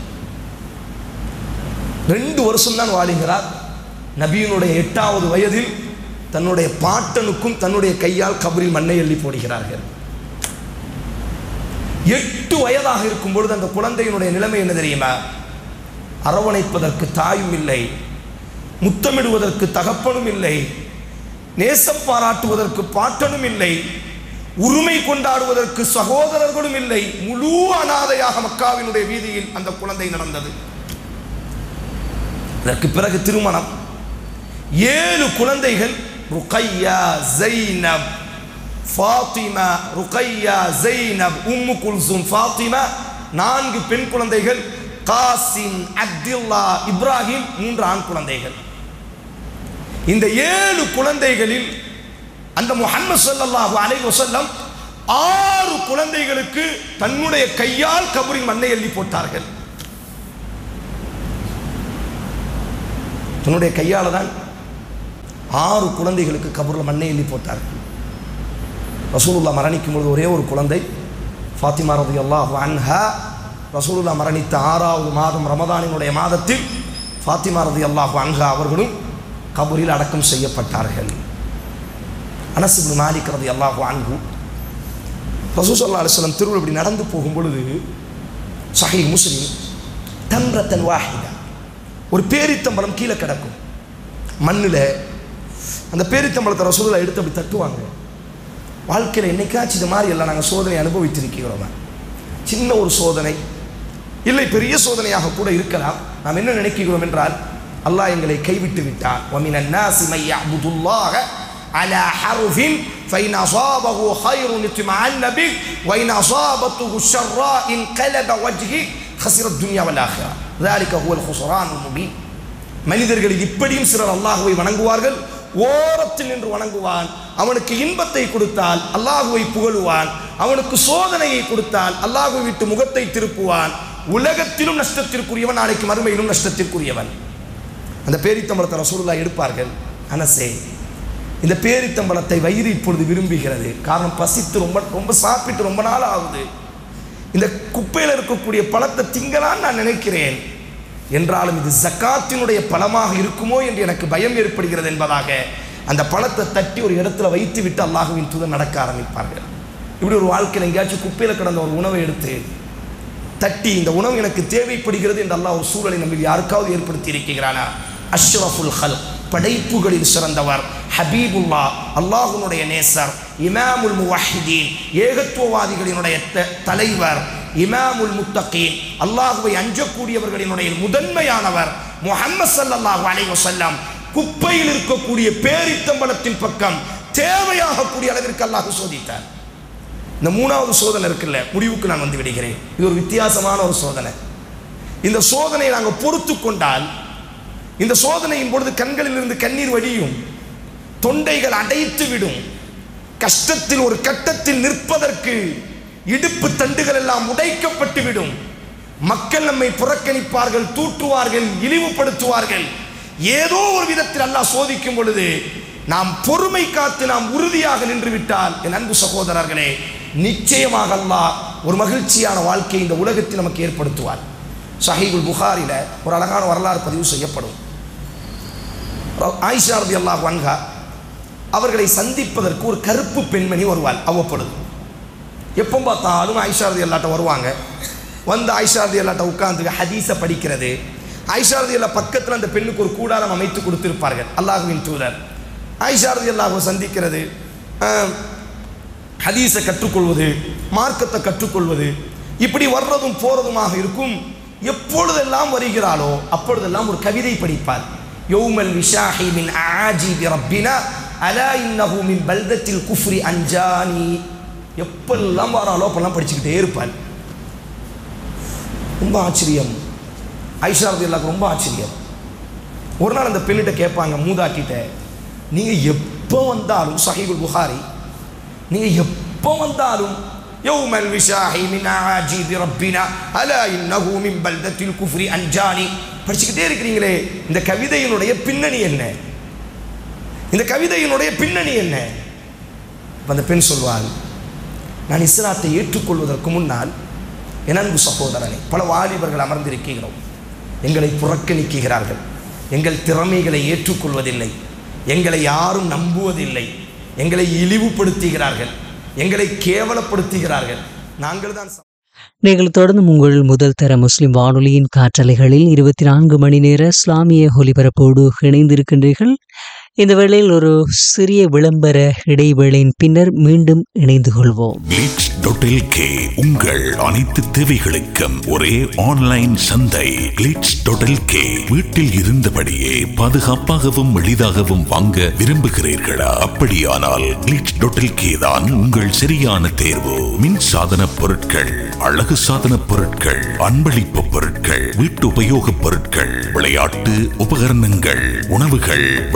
ரெண்டு வருஷம் தான் வாழுகிறார். நபியினுடைய எட்டாவது வயதில் தன்னுடைய பாட்டனுக்கும் தன்னுடைய கையால் கபரில் மண்ணை அள்ளி போடுகிறார்கள். எட்டு வயதாக இருக்கும் பொழுது அந்த குழந்தையினுடைய நிலைமை என்ன தெரியுமா? அரவணைப்பதற்கு தாயும் இல்லை, முத்தமிடுவதற்கு தகப்பனும் இல்லை, நேசம் பாராட்டுவதற்கு பாட்டனும் இல்லை, உரிமை கொண்டாடுவதற்கு சகோதரர்களும் இல்லை. முழு அனாதையாக மக்காவினுடைய வீதியில் அந்த குழந்தை நடந்தது. அதற்கு பிறகு திருமணம். ஏழு குழந்தைகள், ருக்கையா, ஜைனப், ஃபாத்திமா, ருக்கையா, ஜைனப், உம்மு குல்சும், ஃபாத்திமா. நான்கு பெண் குழந்தைகள், காசிம், அப்துல்லா, இப்ராஹிம், மூன்று ஆண் குழந்தைகள். இந்த ஏழு குழந்தைகளில் அந்த முஹம்மது ஸல்லல்லாஹு அலைஹி வஸல்லம் ஆறு குழந்தைகளுக்கு தன்னுடைய கையால் கபரின் மண்ணை அள்ளி போட்டார்கள். தன்னுடைய கையால் தான் ஆறு குழந்தைகளுக்கு கபூரில் மண்ணை எண்ணி போட்டார்கள். ரசூலுல்லாஹ் மரணிக்கும் பொழுது ஒரே ஒரு குழந்தை ஃபாத்திமா ரலியல்லாஹு அன்ஹா. ரசூலுல்லாஹ் மரணித்த ஆறாவது மாதம் ரமதானினுடைய மாதத்தில் ஃபாத்திமா ரலியல்லாஹு அன்ஹா அவர்களும் கபூரில் அடக்கம் செய்யப்பட்டார்கள். அனஸ் இப்னு மாலிக் ரலியல்லாஹு அன்ஹு ரசூல் ஸல்லல்லாஹு அலைஹி வஸல்லம் திருவிழா இப்படி நடந்து போகும் பொழுது சஹீஹ் முஸ்லிம் தம்ரத்தன் வாஹிதா, ஒரு பேரித்தம்பழம் கீழே கிடக்கும் மண்ணில். அந்த பேரித்தம்பழத்தை ரசூலுல்லாஹ் எடுத்து அப்படி தட்டுவாங்க. வாழ்க்கையில் என்னைக்காச்சும் இது மாதிரி எல்லாம் நாங்கள் சோதனை அனுபவித்திருக்கிறோம். சின்ன ஒரு சோதனை இல்லை, பெரிய சோதனையாக கூட இருக்கலாம். நாம் என்ன நினைக்கிறோம் என்றால், அல்லாஹ் எங்களை கைவிட்டு விட்டார். وَمِنَ النَّاسِ مَن يَعْبُدُ اللَّهَ عَلَى حَرْفٍ فَإِنْ أَصَابَهُ خَيْرٌ اطْمَأَنَّ بِهِ وَإِنْ أَصَابَتْهُ شَرٌّ انقلب وجهه خسر الدنيا والآخرة ذلك هو الخسران المبين. மனிதர்களில் இப்படியும் சிலர் அல்லாஹ்வை வணங்குவார்கள். ஓரத்தில் நின்று வணங்குவான். அவனுக்கு இன்பத்தை கொடுத்தால் அல்லாஹ்வை புகழுவான். அவனுக்கு சோதனையை கொடுத்தால் அல்லாஹ்வை விட்டு முகத்தை திருப்புவான். உலகத்திலும் நஷ்டத்திற்குரியவன், நாளைக்கு மறுமையிலும் நஷ்டத்திற்குரியவன். அந்த பேரித்தம்பழத்தை ரசூலுல்லாஹ் எடுப்பார்கள். அனசே, இந்த பேரித்தம்பழத்தை வயிறு இப்பொழுது விரும்புகிறது. காரணம், பசித்து ரொம்ப ரொம்ப சாப்பிட்டு ரொம்ப நாள் ஆகுது. இந்த குப்பையில் இருக்கக்கூடிய பழத்தை திங்கலான்னு நான் நினைக்கிறேன். என்றாலும் இது ஜக்காத்தினுடைய பழமாக இருக்குமோ என்று எனக்கு பயம் ஏற்படுகிறது என்பதாக அந்த பழத்தை தட்டி ஒரு இடத்துல வைத்து விட்டு அல்லாஹ்வின் தூதர் நடக்க ஆரம்பிப்பார்கள். இப்படி ஒரு வாழ்க்கையில் எங்கேயாச்சும் குப்பையில் கிடந்த ஒரு உணவை எடுத்து தட்டி, இந்த உணவு எனக்கு தேவைப்படுகிறது என்று அல்லாஹ் ஒரு சூழலை நம்ம யாருக்காவது ஏற்படுத்தி இருக்கிறானா? அஷ்ரஃபுல் ஹல்க், படைப்புகளில் சிறந்தவர், ஹபீபுல்லா, அல்லாஹ்வுடைய நேசர், இமாமுல் முவஹ்ஹிதீன், ஏகத்துவவாதிகளினுடைய தலைவர், இமாமுல் முத்தகீன், அல்லாஹ்வை அஞ்சக்கூடியவர்களினுடைய முதன்மையானவர் முஹம்மது ஸல்லல்லாஹு அலைஹி வஸல்லம் குப்பையில் இருக்கக்கூடிய பேரித்தம்பழத்தின் பக்கம் தேவையாக கூடிய அளவிற்கு அல்லாஹ் சோதித்தார். இந்த மூணாவது சோதனை இருக்குல்ல, முடிவுக்கு நான் வந்து விடுகிறேன். இது ஒரு வித்தியாசமான ஒரு சோதனை. இந்த சோதனையை நாங்கள் பொறுத்து கொண்டால், இந்த சோதனையின் பொழுது கண்களில் இருந்து கண்ணீர் வடியும், தொண்டைகள் அடைத்து விடும். கஷ்டத்தில் ஒரு கட்டத்தில் நிற்பதற்கு இடுப்பு தண்டுகள் எல்லாம் உடைக்கப்பட்டு விடும். மக்கள் நம்மை புறக்கணிப்பார்கள், தூற்றுவார்கள், இழிவுபடுத்துவார்கள். ஏதோ ஒரு விதத்தில் அல்லாஹ் சோதிக்கும் பொழுது நாம் பொறுமை காத்து நாம் உறுதியாக நின்று விட்டால், என் அன்பு சகோதரர்களே, நிச்சயமாக அல்லாஹ் ஒரு மகிழ்ச்சியான வாழ்க்கையை இந்த உலகத்தில் நமக்கு ஏற்படுத்துவார். சஹீஹுல் புகாரில ஒரு அழகான வரலாறு பதிவு செய்யப்படும். ஆயிஷா ரலியல்லாஹு அன்ஹா அவர்களை சந்திப்பதற்கு ஒரு கருப்பு பெண்மணி வருவாள் அவ்வப்பொழுது. எப்போ பார்த்தாலும் ஆயிஷா ரலியல்லாஹு வருவாங்க. வந்து ஆயிஷா ரலியல்லாஹு உட்கார்ந்து ஹதீஸை படிக்கிறது. ஆயிஷா ரலியல்லாஹு பக்கத்தில் அந்த பெண்ணுக்கு ஒரு கூடாரம் அமைத்து கொடுத்திருப்பார்கள். அல்லாஹ்வின் தூதர் ஆயிஷா ரலியல்லாஹு சந்திக்கிறது, ஹதீஸை கற்றுக்கொள்வது, மார்க்கத்தை கற்றுக்கொள்வது, இப்படி வர்றதும் போறதுமாக இருக்கும். எப்பொழுதெல்லாம் வருகிறாளோ அப்பொழுதெல்லாம் ஒரு கவிதை படிப்பார். யௌமல் விஷாஹி மின் ஆஜிபி ரப்பினா அலா இன்னஹு மின் பல்தத்தில் குஃப்ரி அன்ஜானி. எப்பெல்லாம் வராளோ அப்பெல்லாம் படிச்சுக்கிட்டே இருப்பாள். ரொம்ப ஆச்சரியம். ஆயிஷா ரலியல்லாஹு ரொம்ப ஆச்சரியம். ஒரு நாள் அந்த பெண்ணிட்ட கேட்பாங்க, மூதாட்டிட்ட, நீங்கள் எப்போ வந்தாலும், சஹீஹுல் புகாரி, நீங்கள் எப்போ வந்தாலும் யௌமல் விஷாஹி மின் ஆஜிபி ரப்பினா அலா இன்னஹு மின் பல்தத்தில் குஃப்ரி அன்ஜானி படிச்சுக்கிட்டே இருக்கிறீங்களே, இந்த கவிதையினுடைய பின்னணி என்ன? இந்த கவிதையினுடைய பின்னணி என்ன? அந்த பெண் சொல்வாள், நான் இஸ்லாத்தை ஏற்றுக்கொள்வதற்கு முன்னால் என் அன்பு சகோதரனை, பல வாலிபர்கள் அமர்ந்திருக்கிறோம், எங்களை புறக்கணிக்கிறார்கள், எங்கள் திறமைகளை ஏற்றுக்கொள்வதில்லை, எங்களை யாரும் நம்புவதில்லை, எங்களை இழிவுபடுத்துகிறார்கள், எங்களை கேவலப்படுத்துகிறார்கள். நாங்கள் தான். நீங்கள் தொடர்ந்து உங்கள் முதல் தர முஸ்லிம் வானொலியின் காற்றலைகளில் இருபத்தி நான்கு மணி நேர இஸ்லாமிய ஒலிபரப்போடு இணைந்திருக்கின்றீர்கள். இந்த வேளையில் ஒரு சிறிய விளம்பர இடைவேளையின் பின்னர் மீண்டும் இணைந்து கொள்வோம். கிளிட்ஸ் டாட் எல் கே உங்கள் அனைத்து தேவைகளுக்கும் ஒரே ஆன்லைன் சந்தை. கிளிட்ஸ் டாட் எல் கே வீட்டில் இருந்தபடியே பாதுகாப்பாகவும் எளிதாகவும் வாங்க விரும்புகிறீர்களா? அப்படியானால் கிளிட்ஸ் டாட் எல் கே தான் உங்கள் சரியான தேர்வு. மின் சாதன பொருட்கள், அழகு சாதன பொருட்கள், அன்பளிப்பு பொருட்கள், வீட்டு உபயோக பொருட்கள், விளையாட்டு உபகரணங்கள், உணவுகள், வெளிப்புற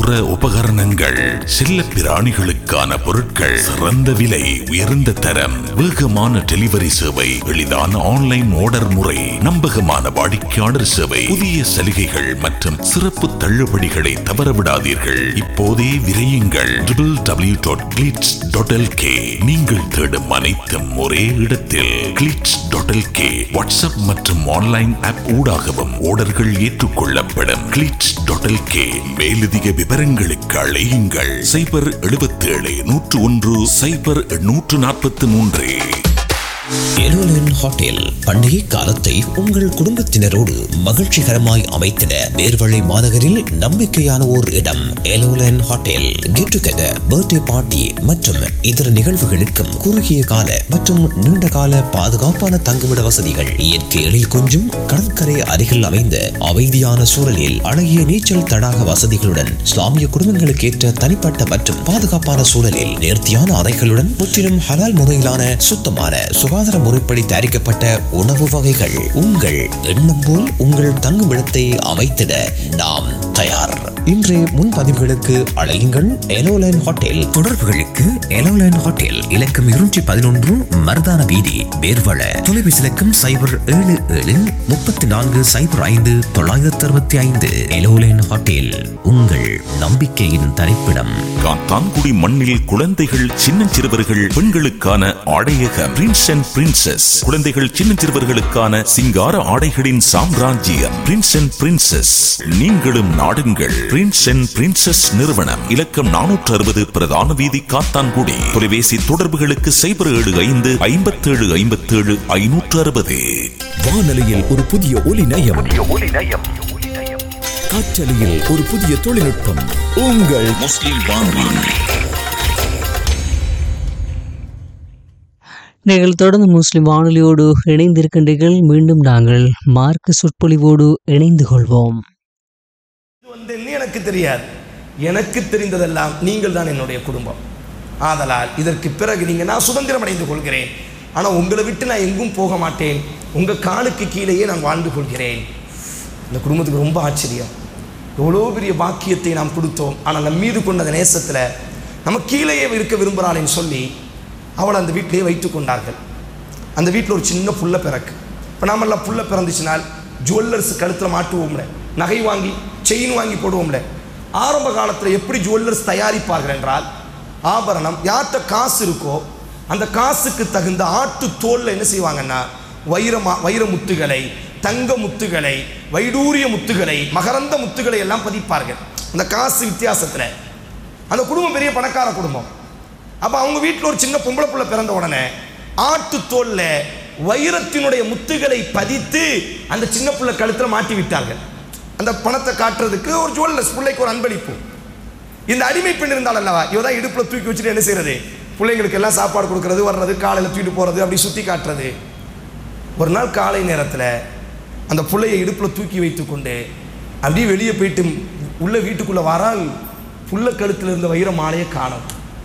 தோட்டப்புற உபகரணங்கள், செல்ல பிராணிகளுக்கான பொருட்கள், சிறந்த விலை, உயர்ந்த தரம், வேகமான டெலிவரி சேவை, எளிதான ஆன்லைன் ஆர்டர் முறை, நம்பகமான வாடிக்கையாளர் சேவை, புதிய சலுகைகள் மற்றும் சிறப்பு தள்ளுபடிகளை தவறவிடாதீர்கள். இப்போதே விரையுங்கள் W W W dot glitz dot L K. நீங்கள் தேடும் அனைத்தும் ஒரே இடத்தில். Glitz dot L K WhatsApp மற்றும் ஆன்லைன் ஆப் ஊடாகவும் ஆர்டர்கள் ஏற்றுக்கொள்ளப்படும். Glitz dot L K. மேலதிக விவரங்களுக்கு அழையுங்கள் சைபர் எழுபத்தி ஏழு நூற்று ஒன்று சைபர் நூற்று நாற்பத்தி மூன்று. எலோலன் ஹோட்டல் பண்டிகை காலத்தை உங்கள் குடும்பத்தினரோடு மகிழ்ச்சிகரமாய் அமைத்திட நேர்வழி மாநகரில் நம்பிக்கையான ஓர் இடம். எலோலன் hotel get together, birthday party மற்றும் இதர நிகழ்வுகளுக்கும் குறுகிய கால மற்றும் நீண்ட கால பாதுகாப்பான தங்குமிட வசதிகள், இயற்கை எழில் கொஞ்சும் கடற்கரை அருகில் அமைந்த அமைதியான சூழலில் அழகிய நீச்சல் தடாக வசதிகளுடன், இஸ்லாமிய குடும்பங்களுக்கு ஏற்ற தனிப்பட்ட மற்றும் பாதுகாப்பான சூழலில் நேர்த்தியான அறைகளுடன், முற்றிலும் ஹலால் முறையிலான சுத்தமான சுகாதார முறைப்படி தயாரிக்கப்பட்ட உணவு வகைகள். உங்கள் எண்ணம் போல் உங்கள் தங்குமிடத்தை அமைத்திட நாம் தயார். இன்றைய முன்பதிவுகளுக்கு அழையுங்கள் எலோலைன் ஹோட்டல். தொடர்புகளுக்கு எலோலைன் ஹோட்டல் இலக்கம் இருநூற்றி பதினொன்று மருதான வீதி, வேர்வள. தொலைபேசி இலக்கம் சைபர் ஏழு ஏழு முப்பத்தி நான்கு சைபர் ஐந்து தொள்ளாயிரத்தி அறுபத்தி ஐந்து. எலோலைன் ஹோட்டல் உங்கள் நம்பிக்கையின் தரிப்பிடம். காத்தான்குடி மண்ணில் குழந்தைகள், சின்னஞ்சிறுவர்கள், பெண்களுக்கான ஆடையகம் பிரின்ஸ் அண்ட் பிரின்சஸ். குழந்தைகள், சின்னஞ்சிறுவர்களுக்கான சிங்கார ஆடைகளின் சாம்ராஜ்யம் பிரின்ஸ் அண்ட் பிரின்சஸ். நீங்களும் நாடுங்கள் பிரின்ஸ் அண்ட் பிரின்சஸ் நிறுவனம். இலக்கம் நானூற்று அறுபது பிரதான வீதி, காத்தான்குடி. தொலைபேசி தொடர்புகளுக்கு சைபர் ஏழு ஐந்து ஐம்பத்தி ஏழு ஐம்பத்தி ஏழு ஐநூற்று அறுபது. வானொலியில் ஒரு புதிய ஒலி நயம், காற்றலையில் ஒரு புதிய தொழில்நுட்பம். உங்கள் முஸ்லிம் வானொலி. நீங்கள் தொடர்ந்து முஸ்லிம் வானொலியோடு இணைந்திருக்கின்றீர்கள். மீண்டும் நாங்கள் மார்க்க சொற்பொழிவோடு இணைந்து கொள்வோம். இது வந்து எனக்கு தெரியாது, எனக்கு தெரிந்ததெல்லாம் நீங்கள் தான் என்னுடைய குடும்பம். ஆதலால் இதற்கு பிறகு நீங்கள் நான் சுதந்திரம் அடைந்து கொள்கிறேன். ஆனால் உங்களை விட்டு நான் எங்கும் போக மாட்டேன். உங்கள் காலுக்கு கீழேயே நான் வாழ்ந்து கொள்கிறேன். இந்த குடும்பத்துக்கு ரொம்ப ஆச்சரியம். எவ்வளோ பெரிய பாக்கியத்தை நாம் கொடுத்தோம். ஆனால் நம் மீது கொண்ட அந்த நேசத்தில் நம்ம கீழேயே இருக்க விரும்புகிறாளேன்னு சொல்லி அவளை அந்த வீட்டிலேயே வைத்து கொண்டார்கள். அந்த வீட்டில் ஒரு சின்ன புள்ள பிறக்கு. இப்போ நாமெல்லாம் புள்ள பிறந்துச்சுனால் ஜுவல்லர்ஸ் கழுத்தில் மாட்டுவோம்ல, நகை வாங்கி செயின் வாங்கி போடுவோம்ல. ஆரம்ப காலத்தில் எப்படி ஜுவல்லர்ஸ் தயாரிப்பார்கள் என்றால், ஆபரணம் யார்கிட்ட காசு இருக்கோ அந்த காசுக்கு தகுந்த ஆட்டு தோலில் என்ன செய்வாங்கன்னா வைரமா வைர முத்துகளை, தங்க முத்துகளை, வைடூரிய முத்துகளை, மகரந்த முத்துகளை எல்லாம் பதிப்பார்கள். அந்த காசு வித்தியாசத்தில் அந்த குடும்பம் பெரிய பணக்கார குடும்பம். அப்போ அவங்க வீட்டில் ஒரு சின்ன பொம்பளை புள்ள பிறந்த உடனே ஆட்டு தோல்ல வைரத்தினுடைய முத்துகளை பதித்து அந்த சின்ன புள்ள கழுத்தில் மாட்டி விட்டார்கள். அந்த பணத்தை காட்டுறதுக்கு ஒரு ஜுவல்லர்ஸ், பிள்ளைக்கு ஒரு அன்பளிப்பு. இந்த அடிமை பெண் இருந்தால் அல்லவா, இவதான் இடுப்பில் தூக்கி வச்சுட்டு என்ன செய்யறது, பிள்ளைங்களுக்கு எல்லாம் சாப்பாடு கொடுக்கறது, வர்றது, காலையில் தூக்கிட்டு போகிறது, அப்படி சுற்றி காட்டுறது. ஒரு நாள் காலை நேரத்தில் அந்த பிள்ளையை இடுப்பில் தூக்கி வைத்து கொண்டு அப்படியே வெளியே போயிட்டு உள்ள வீட்டுக்குள்ளே வரால் புள்ள கழுத்தில் இருந்த வைர மாலையை காணும்.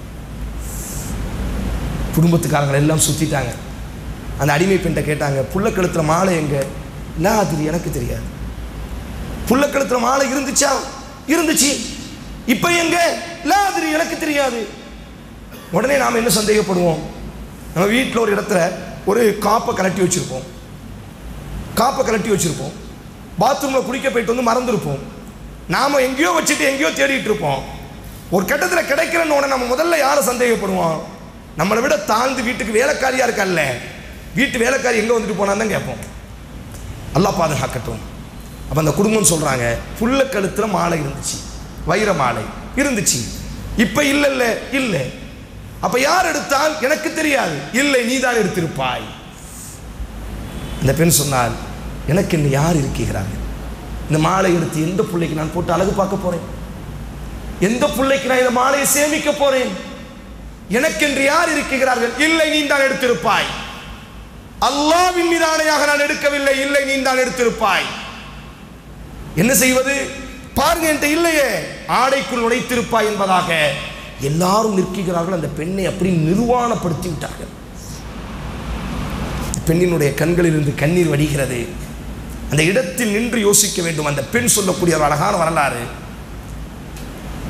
குடும்பத்துக்காரங்களை எல்லாம் சுற்றிட்டாங்க. அந்த அடிமை பெண்ணை கேட்டாங்க, புள்ள கழுத்தில் மாலை எங்க? இல்லை, அது எனக்கு தெரியாது. புள்ள கழுத்தில் மாலை இருந்துச்சா? இருந்துச்சு. இப்போ எங்க? இல்லை, அது எனக்கு தெரியாது. உடனே நாம் என்ன சந்தேகப்படுவோம், நம்ம வீட்டில் ஒரு இடத்துல ஒரு காப்பை கலட்டி வச்சுருப்போம், காப்பை கலட்டி வச்சுருப்போம், பாத்ரூமில் குடிக்க போயிட்டு வந்து மறந்துருப்போம். நாம் எங்கேயோ வச்சுட்டு எங்கேயோ தேடிட்டு இருப்போம். ஒரு கட்டத்தில் கிடைக்கிறன்னு உடனே நம்ம முதல்ல யாரை சந்தேகப்படுவோம்? நம்மளை விட தாழ்ந்து வீட்டுக்கு வேலைக்காரியாக இருக்கல்ல, வீட்டு வேலைக்காரி எங்கே வந்துட்டு போனான்னு தான் கேட்போம். அல்லாஹ் பாதுகாக்கட்டும். அப்போ அந்த குடும்பம் சொல்கிறாங்க, புள்ள கழுத்தில் மாலை இருந்துச்சு, வைர மாலை இருந்துச்சு. இப்போ இல்லை இல்லை இல்லை. அப்போ யார் எடுத்தால்? எனக்கு தெரியாது. இல்லை, நீ தான் எடுத்திருப்பாய். அந்த பெண் சொன்னால், எனக்கு இன்னும் யார் இருக்கிறார்கள்? இந்த மாலை எடுத்து எந்த பிள்ளைக்கு நான் போட்டு அழகு பார்க்க போகிறேன்? எந்த பிள்ளைக்கு நான் இந்த மாலையை சேமிக்க போகிறேன்? எனக்கென்று யார் இருக்கிறார்கள்? இல்லை, நீ தான் எடுத்திருப்பாய். அல்லாஹ்வின் மீது ஆணையாக நான் எடுக்கவில்லை. இல்லை, நீ தான் எடுத்திருப்பாய். என்ன செய்வது? பாருங்க, என்கிட்ட இல்லையே. ஆடைக்குள் நுழைத்திருப்பாய் என்பதாக எல்லாரும் நிற்கிறார்கள். அந்த பெண்ணை அப்படி நிர்வாணப்படுத்தி விட்டார்கள். பெண்ணினுடைய கண்களில் இருந்து கண்ணீர் வடிகிறது. அந்த இடத்தில் நின்று யோசிக்க வேண்டும். அந்த பெண் சொல்லக்கூடிய ஒரு அழகான வரலாறு.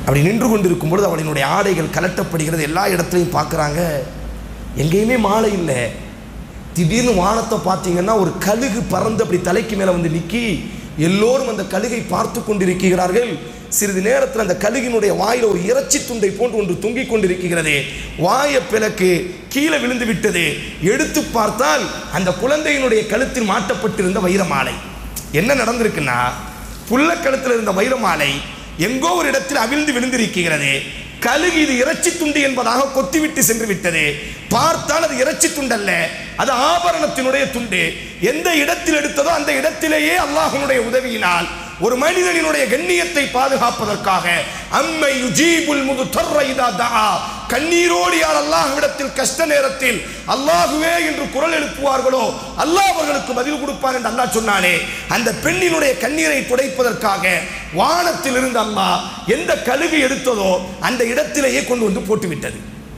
அப்படி நின்று கொண்டிருக்கும் பொழுது அவளினுடைய ஆடைகள் கலட்டப்படுகிறது. எல்லா இடத்துலையும் பார்க்குறாங்க, எங்கேயுமே மாலை இல்லை. திடீர்னு வானத்தை பார்த்தீங்கன்னா ஒரு கழுகு பறந்து அப்படி தலைக்கு மேலே வந்து நிற்கி எல்லோரும் அந்த கழுகை பார்த்து கொண்டிருக்கிறார்கள். சிறிது நேரத்தில் அந்த கழுகினுடைய வாயில் ஒரு இறைச்சி துண்டை போன்று ஒன்று தொங்கிக் கொண்டிருக்கிறது. வாயை பிளக்கு கீழே விழுந்து விட்டது. எடுத்து பார்த்தால் அந்த குழந்தையினுடைய கழுத்தில் மாட்டப்பட்டிருந்த வைரமாலை. என்ன நடந்திருக்குன்னா, புள்ள கழுத்தில் இருந்த வைரமாலை எங்கோ ஒரு இடத்தில் அவிழ்ந்து விழுந்திருக்கிறது. கழுகு இது இறைச்சி துண்டு என்பதாக கொத்திவிட்டு சென்று விட்டது. பார்த்தால் அது இறைச்சி துண்டல்ல, அது ஆபரணத்தினுடைய துண்டு. எந்த இடத்தில் எடுத்ததோ அந்த இடத்திலேயே அல்லாஹ்வுடைய உதவியினால் ஒரு மனிதனினுடைய கண்ணியத்தை பாதுகாப்பதற்காக அம்மை யுஜீபுல் முதுத்தர்ர இதா தஆ, கண்ணீரோடு யார் அல்லாஹ்விடத்தில் கஷ்ட நேரத்தில் அல்லாஹுவே என்று குரல் எழுப்புவார்களோ அல்லாஹ் அவர்களுக்கு பதில் கொடுப்பார் என்று அல்லாஹ் சொன்னானே, அந்த பெண்ணினுடைய கண்ணீரை துடைப்பதற்காக வானத்தில் இருந்து அல்லாஹ் எந்த கழுகு எடுத்ததோ அந்த இடத்திலேயே கொண்டு வந்து போட்டு விட்டது.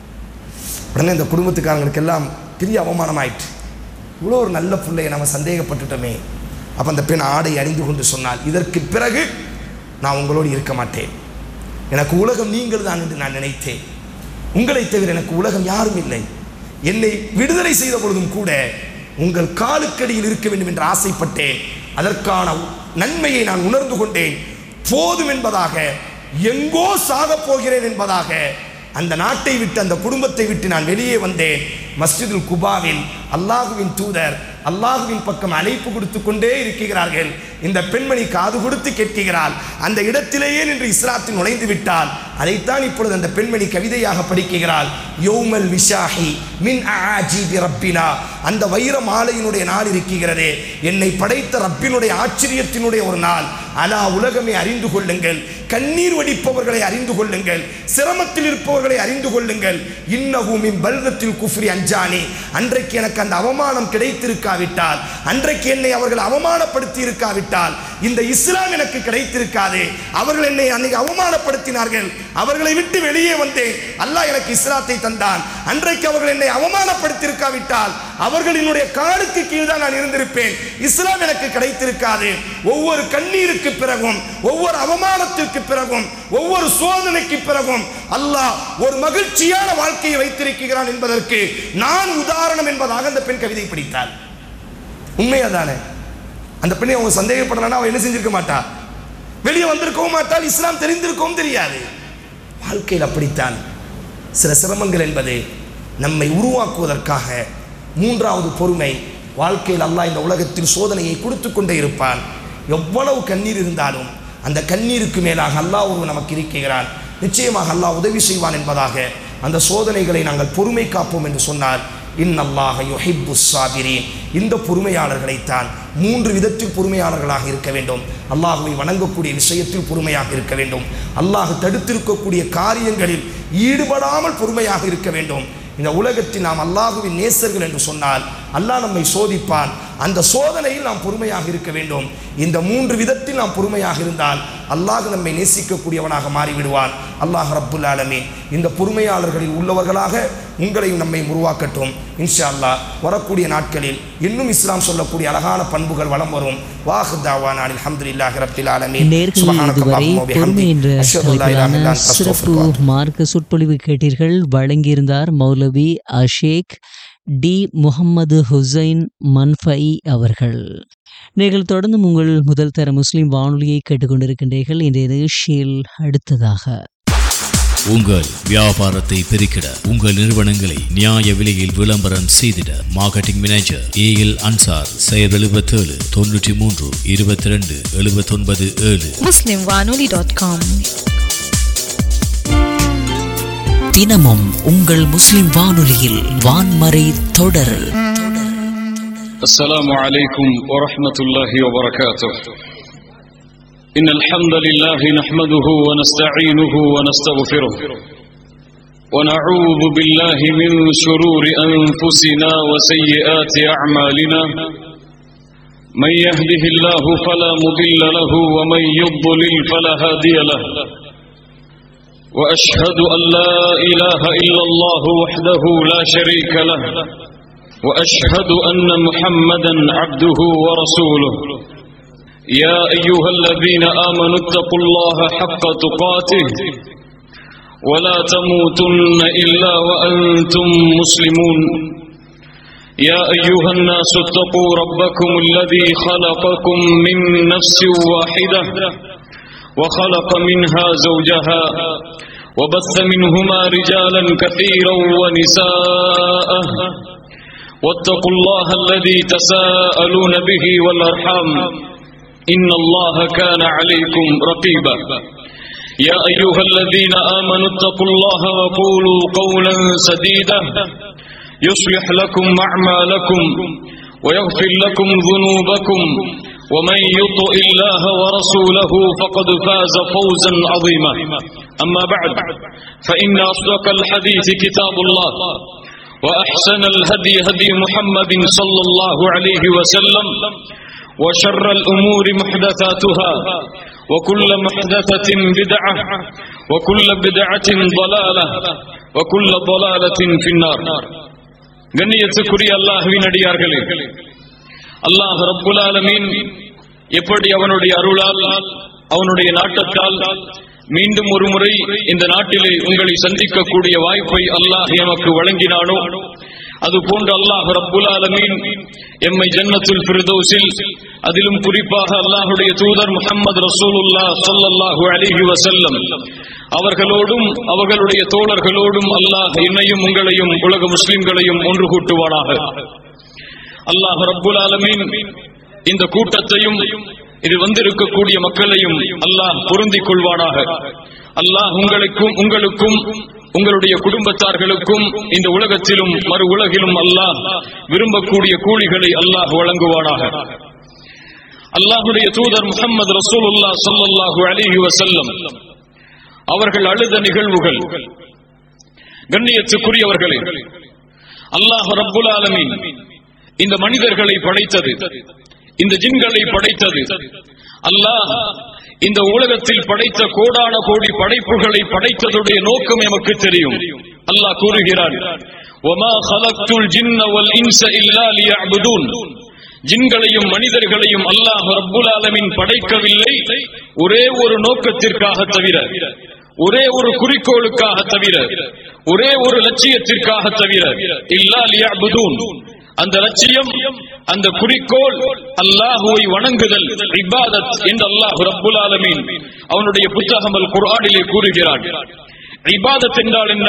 உடனே இந்த குடும்பத்துக்காரங்களுக்கு எல்லாம் பெரிய அவமானம் ஆயிற்று. இவ்வளோ ஒரு நல்ல பிள்ளையை நம்ம சந்தேகப்பட்டுட்டோமே. அப்போ அந்த பெண் ஆடை அணிந்து கொண்டு சொன்னால், இதற்கு பிறகு நான் உங்களோடு இருக்க மாட்டேன். எனக்கு உலகம் நீங்கள் தான் என்று நான் நினைத்தேன். உங்களை தவிர எனக்கு உலகம் யாரும் இல்லை. என்னை விடுதலை செய்த பொழுதும் கூட உங்கள் காலுக்கடியில் இருக்க வேண்டும் என்று ஆசைப்பட்டேன். அதற்கான நன்மையை நான் உணர்ந்து கொண்டேன். போதும் என்பதாக, எங்கோ சாக போகிறேன் என்பதாக அந்த நாட்டை விட்டு அந்த குடும்பத்தை விட்டு நான் வெளியே வந்தேன். மஸ்ஜிதுல் குபாவில் அல்லாஹுவின் தூதர் அல்லாஹுவின் பக்கம் அழைப்பு கொடுத்து கொண்டே இருக்கிறார்கள். இந்த பெண்மணி காது கொடுத்து கேட்கிறாள். அந்த இடத்திலேயே நின்று இஸ்லாத்தில் நுழைந்து விட்டால் அதைத்தான் இப்பொழுது அந்த பெண்மணி கவிதையாக படிக்கிறாள். யௌமல் விஷாஹி மின் ஆஜிபி ரப்பினா, அந்த வைர மாலையினுடைய நாள் இருக்கிறதே, என்னை படைத்த ரப்பினுடைய ஆச்சரியத்தினுடைய ஒரு நாள். அலா, உலகமே அறிந்து கொள்ளுங்கள், கண்ணீர் வடிப்பவர்களை அறிந்து கொள்ளுங்கள், சிரமத்தில் இருப்பவர்களை அறிந்து கொள்ளுங்கள். இன்னஹு மின் பல்தத்தில் குஃப்ரி அஞ்சானி, அன்றைக்கு எனக்கு அந்த அவமானம் கிடைத்திருக்காவிட்டால், அன்றைக்கு என்னை அவர்கள் அவமானப்படுத்தி இருக்காவிட்டால் இந்த இஸ்லாம் எனக்கு கிடைத்திருக்காது. அவர்கள் என்னை அன்னைக்கு அவமானப்படுத்தினார்கள், அவர்களை விட்டு வெளியே வந்தேன், அல்லாஹ் எனக்கு இஸ்லாத்தை தந்தான். அன்றைக்கு அவர்கள் என்னை அவமானப்படுத்தி இருக்காவிட்டால் அவர்களினுடைய காலுக்கு கீழ் தான் நான் இருந்திருப்பேன். இஸ்லாம் எனக்கு கிடைத்திருக்காது. ஒவ்வொரு கண்ணீருக்கு பிறகும், ஒவ்வொரு அவமானத்திற்கு பிறகும், ஒவ்வொரு சோதனைக்கு பிறகும் அல்லாஹ் ஒரு மகிழ்ச்சியான வாழ்க்கையை வைத்திருக்கிறான் என்பதற்கு நான் உதாரணம் என்பதாக அந்த பெண் கவிதை படித்தாள். உண்மையா தானே? அந்த பெண்ணை அவங்க சந்தேகப்படலன்னா அவன் என்ன செஞ்சிருக்க மாட்டா, வெளியே வந்திருக்கவும் மாட்டால், இஸ்லாம் தெரிந்திருக்கவும் தெரியாது. வாழ்க்கையில் அப்படித்தான் சில சிரமங்கள் என்பது நம்மை உருவாக்குவதற்காக. மூன்றாவது பொறுமை. வாழ்க்கையில் அல்லாஹ் இந்த உலகத்தில் சோதனையை கொடுத்து கொண்டே இருப்பான். எவ்வளவு கண்ணீர் இருந்தாலும் அந்த கண்ணீருக்கு மேலாக அல்லாஹ் நமக்கு இருக்கிறான். நிச்சயமாக அல்லாஹ் உதவி செய்வான் என்பதாக அந்த சோதனைகளை நாங்கள் பொறுமை காப்போம் என்று சொன்னார். இன்னல்லாஹ யுஹிப்புஸ் சாபிரீன். இந்த பொறுமையாளர்களைத்தான் மூன்று விதத்தில் பொறுமையாளர்களாக இருக்க வேண்டும். அல்லாஹுவை வணங்கக்கூடிய விஷயத்தில் பொறுமையாக இருக்க வேண்டும். அல்லாஹ் தடுத்திருக்கக்கூடிய காரியங்களில் ஈடுபடாமல் பொறுமையாக இருக்க வேண்டும். இந்த உலகத்தில் நாம் அல்லாஹுவின் நேசர்கள் என்று சொன்னால் அல்லாஹ் நம்மை சோதிப்பான். அந்த சோதனையில் நாம் பொறுமையாக இருக்க வேண்டும். இந்த மூன்று விதத்தில் நாம் பொறுமையாக இருந்தால் அல்லாஹ் நம்மை நேசிக்கக்கூடியவனாக மாறிவிடுவான். அல்லாஹ் ரப்புல் ஆலமீன் இந்த பொறுமையாளர்களில் உள்ளவர்களாக உங்களையும் நம்மை உருவாக்கட்டும். இன்ஷா அல்லாஹ் வரக்கூடிய நாட்களில் இன்னும் இஸ்லாம் சொல்லக்கூடிய அழகான பண்புகள் வளம் வரும். வாஹ் தாவானா அல்ஹம்துலில்லாஹி ரப்பில் ஆலமீன். சிறப்பு மார்க்க சொற்பொழிவு கேட்டீர்கள். வழங்கியிருந்தார் மௌலவி அஷேக் டி முகமது ஹுசைன் மன்ஃபை அவர்கள். நீங்கள் தொடர்ந்து உங்கள் முதல் தர முஸ்லிம் வானொலியை கேட்டுக்கொண்டிருக்கின்றீர்கள். இன்றைய நிகழ்ச்சியில் அடுத்ததாக உங்கள் வியாபாரத்தை பெருக்கிட, உங்கள் நிறுவனங்களை நியாய விலையில் விளம்பரம் செய்திட marketing manager A L Ansar செயல் எழுபத்தி ஏழு தொன்னூற்றி மூன்று இருபத்தி ரெண்டு எழுபத்தி ஒன்பது ஏழு முஸ்லிம் வானொலி டாட் காம். தினமும் உங்கள் முஸ்லிம் வானொலியில் வான்மறை தொடர். السلام عليكم ورحمة الله وبركاته. إن الحمد لله نحمده ونستعينه ونستغفره ونعوذ بالله من شرور أنفسنا وسيئات أعمالنا. من يهده الله فلا مضل له ومن يضلل فلا هادي له. وأشهد أن لا إله إلا الله وحده لا شريك له. وأشهد أن محمدا عبده ورسوله. يا أيها الذين آمنوا اتقوا الله حق تقاته ولا تموتن إلا وأنتم مسلمون يا أيها الناس اتقوا ربكم الذي خلقكم من نفس واحدة وخلق منها زوجها وبث منهما رجالا كثيرا ونساء واتقوا الله الذي تساءلون به والأرحام إن الله كان عليكم رقيبا يا أيها الذين آمنوا اتقوا الله وقولوا قولا سديدا يصلح لكم أعمالكم ويغفر لكم ذنوبكم ومن يطع الله ورسوله فقد فاز فوزا عظيما أما بعد فإن أصدق الحديث كتاب الله وأحسن الهدي هدي محمد صلى الله عليه وسلم وشر الأمور محدثاتها وكل محدثة بدعة وكل بدعة ضلالة وكل ضلالة في النار கண்ணியத்துக்குரிய அல்லாஹ்வின் அடியார்களே, அல்லாஹ் ரப்புல் ஆலமீன் எப்படி அவனுடைய அருளால் அவனுடைய நாட்டத்தால் மீண்டும் ஒரு முறை இந்த நாட்டிலே உங்களை சந்திக்கக்கூடிய வாய்ப்பை அல்லாஹ் எமக்கு வழங்கினானோ, அதுபோன்று அல்லாஹ் ரப்புல் ஆலமீன் எம்மை ஜன்னத்துல் ஃபிர்தௌஸில், அதிலும் குறிப்பாக அல்லாஹ்வுடைய தூதர் முஹம்மது ரசூலுல்லாஹ் ஸல்லல்லாஹு அலைஹி வஸல்லம் அவர்களோடும் அவர்களுடைய தோழர்களோடும் அல்லாஹ் என்னையும் உங்களையும் உலக முஸ்லிம்களையும் ஒன்று கூட்டுவானாக. அல்லாஹ் ரப்புல் ஆலமீன் இந்த கூட்டத்தையும் இது வந்திருக்கக்கூடிய மக்களையும் அல்லாஹ் பொருந்திக் கொள்வானாக. அல்லாஹ் உங்களுக்கும் உங்களுக்கும் உங்களுடைய குடும்பத்தார்களுக்கும் இந்த உலகத்திலும் மறு உலகிலும் அல்லாஹ் விரும்பக்கூடிய கூலிகளை அல்லாஹ் வழங்குவானாக. அல்லாஹ்வுடைய தூதர் முஹம்மது ரசூலுல்லாஹ் ஸல்லல்லாஹு அலைஹி வஸல்லம் அவர்கள் அழுத நிகழ்வுகள், கண்ணியத்துக்குரியவர்களே, அல்லாஹ் ரப்புல் ஆலமீன் இந்த மனிதர்களை படைத்தது, இந்த ஜின்களை படைத்தது, அல்லாஹ் இந்த உலகத்தில் படைத்த கோடான கோடி படைப்புகளை படைத்ததுடைய நோக்கம் எமக்கு தெரியும். அல்லாஹ் கூறுகிறான், வமா ஹலக்துல் ஜின்ன வல் இன்ஸ இல்லா லியஅ்புதூன், ஜின்களையும் மனிதர்களையும் அல்லாஹ் ரப்புல் ஆலமீன் படைக்கவில்லை ஒரே ஒரு நோக்கத்திற்காக தவிர, ஒரே ஒரு குறிக்கோளுக்காக தவிர, ஒரே ஒரு லட்சியத்திற்காக தவிர, இல்லா லியஅ்புதூன், அந்த லட்சியம், அந்த குறிக்கோள் அல்லாஹுவை வணங்குதல், இபாதத் என்று அல்லாஹ் ரப்புல் ஆலமீன் அவனுடைய புத்தகம் அல் குர்ஆனிலே கூறுகிறான். இபாதத் என்றால் என்ன?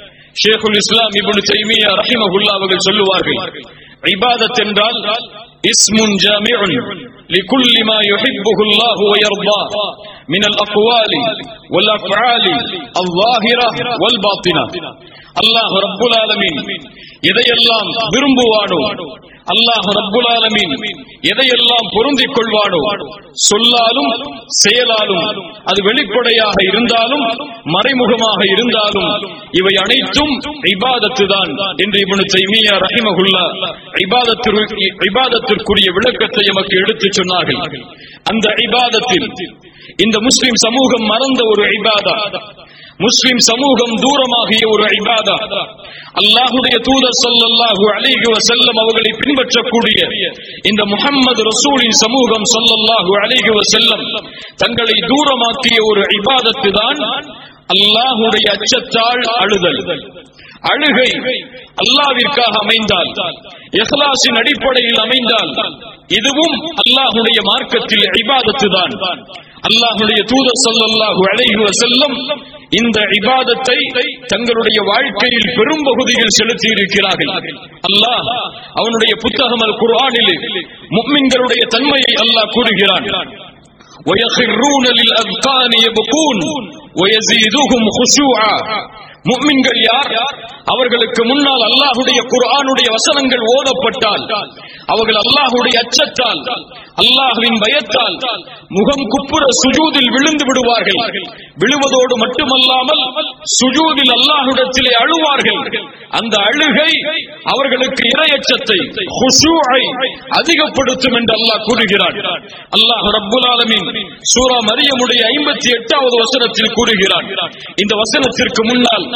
ஷேகுல் இஸ்லாம் இப்னு தைமியா ரஹிமஹுல்லாஹ் அவர்கள் சொல்லுவார்கள், இபாதத் என்றால் இஸ்முன் ஜாமிஉன் லிகுல்லி மா யுஹிப்புஹு அல்லாஹு வ யர்தா மினல் அக்வாலி வல் அஃஆலி அல்-ஸாஹிரா வல் பாத்தினா. அல்லாஹ் ரப்புல் ஆலமீன் எதையெல்லாம் விரும்புவானோ, அல்லாஹ் ரப்புல் ஆலமீன் எதையெல்லாம் பொருந்திக் கொள்வானோ, சொல்லாலும் செயலாலும், அது வெளிப்படையாக இருந்தாலும் மறைமுகமாக இருந்தாலும், இவை அனைத்தும் இபாதத்து தான் என்று இப்னு தைமியா ரஹிமஹுல்லாஹ் இபாதத்திற்கு இபாதத்திற்குரிய விளக்கத்தை எமக்கு எடுத்துச் சொன்னார்கள். அந்த இபாதத்தில் இந்த முஸ்லிம் சமூகம் மறந்த ஒரு இபாதா, முஸ்லிம் சமூகம் தூரமாகிய ஒரு இபாதா, அல்லாஹ்வுடைய தூதர் ஸல்லல்லாஹு அலைஹி வஸல்லம் அவர்களை பின்பற்றக்கூடிய இந்த முஹம்மது ரசூலின் சமூகம் ஸல்லல்லாஹு அலைஹி வஸல்லம் தங்களை தூரமாக்கிய ஒரு இபாதத்து தான் அல்லாஹ்வுடைய அச்சத்தால் அழுதல். அழுகை அல்லாஹ்விற்காக அமைந்தால், இஹ்லாஸின் அடிப்படையில் அமைந்தால், இதுவும் அல்லாஹ்வுடைய மார்க்கத்தில் இபாதத்து தான். அல்லாஹ்வுடைய தூதர் ஸல்லல்லாஹு அலைஹி வஸல்லம் இந்த இபாதத்தை தங்களுடைய வாழ்க்கையில் பெரும் பகுதியில் செலுத்தி இருக்கிறார்கள். அல்லாஹ் அவனுடைய புத்தகம் அல் குர்ஆனிலே முஃமின்களுடைய தன்மையை அல்லாஹ் கூறுகிறான். وَيَخِرُّونَ لِلْأَذْقَانِ يَبْكُونَ وَيَزِيدُهُمْ خُشُوعًا. முஃமின்கள் யார்? அவர்களுக்கு முன்னால் அல்லாஹ்வுடைய குர்ஆனுடைய வசனங்கள் ஓதப்பட்டால் அவர்கள் அல்லாஹ்வுடைய அச்சத்தால், அல்லாஹ்வின் பயத்தால் முகம் குப்புற சுஜூதில் விழுந்து விடுவார்கள். விழுவதோடு மட்டுமல்லாமல் சுஜூதில் அல்லாஹ்விடத்திலே அழுவார்கள். அந்த அழுகை அவர்களுக்கு இறையச்சத்தை, குஷூஐ அதிகப்படுத்தும் என்று அல்லாஹ் கூறுகிறான். அல்லாஹ் ரப்புல் ஆலமீன் சூரா மரியமுடைய ஐம்பத்தி எட்டாவது வசனத்தில் கூறுகிறான். இந்த வசனத்திற்கு முன்னால்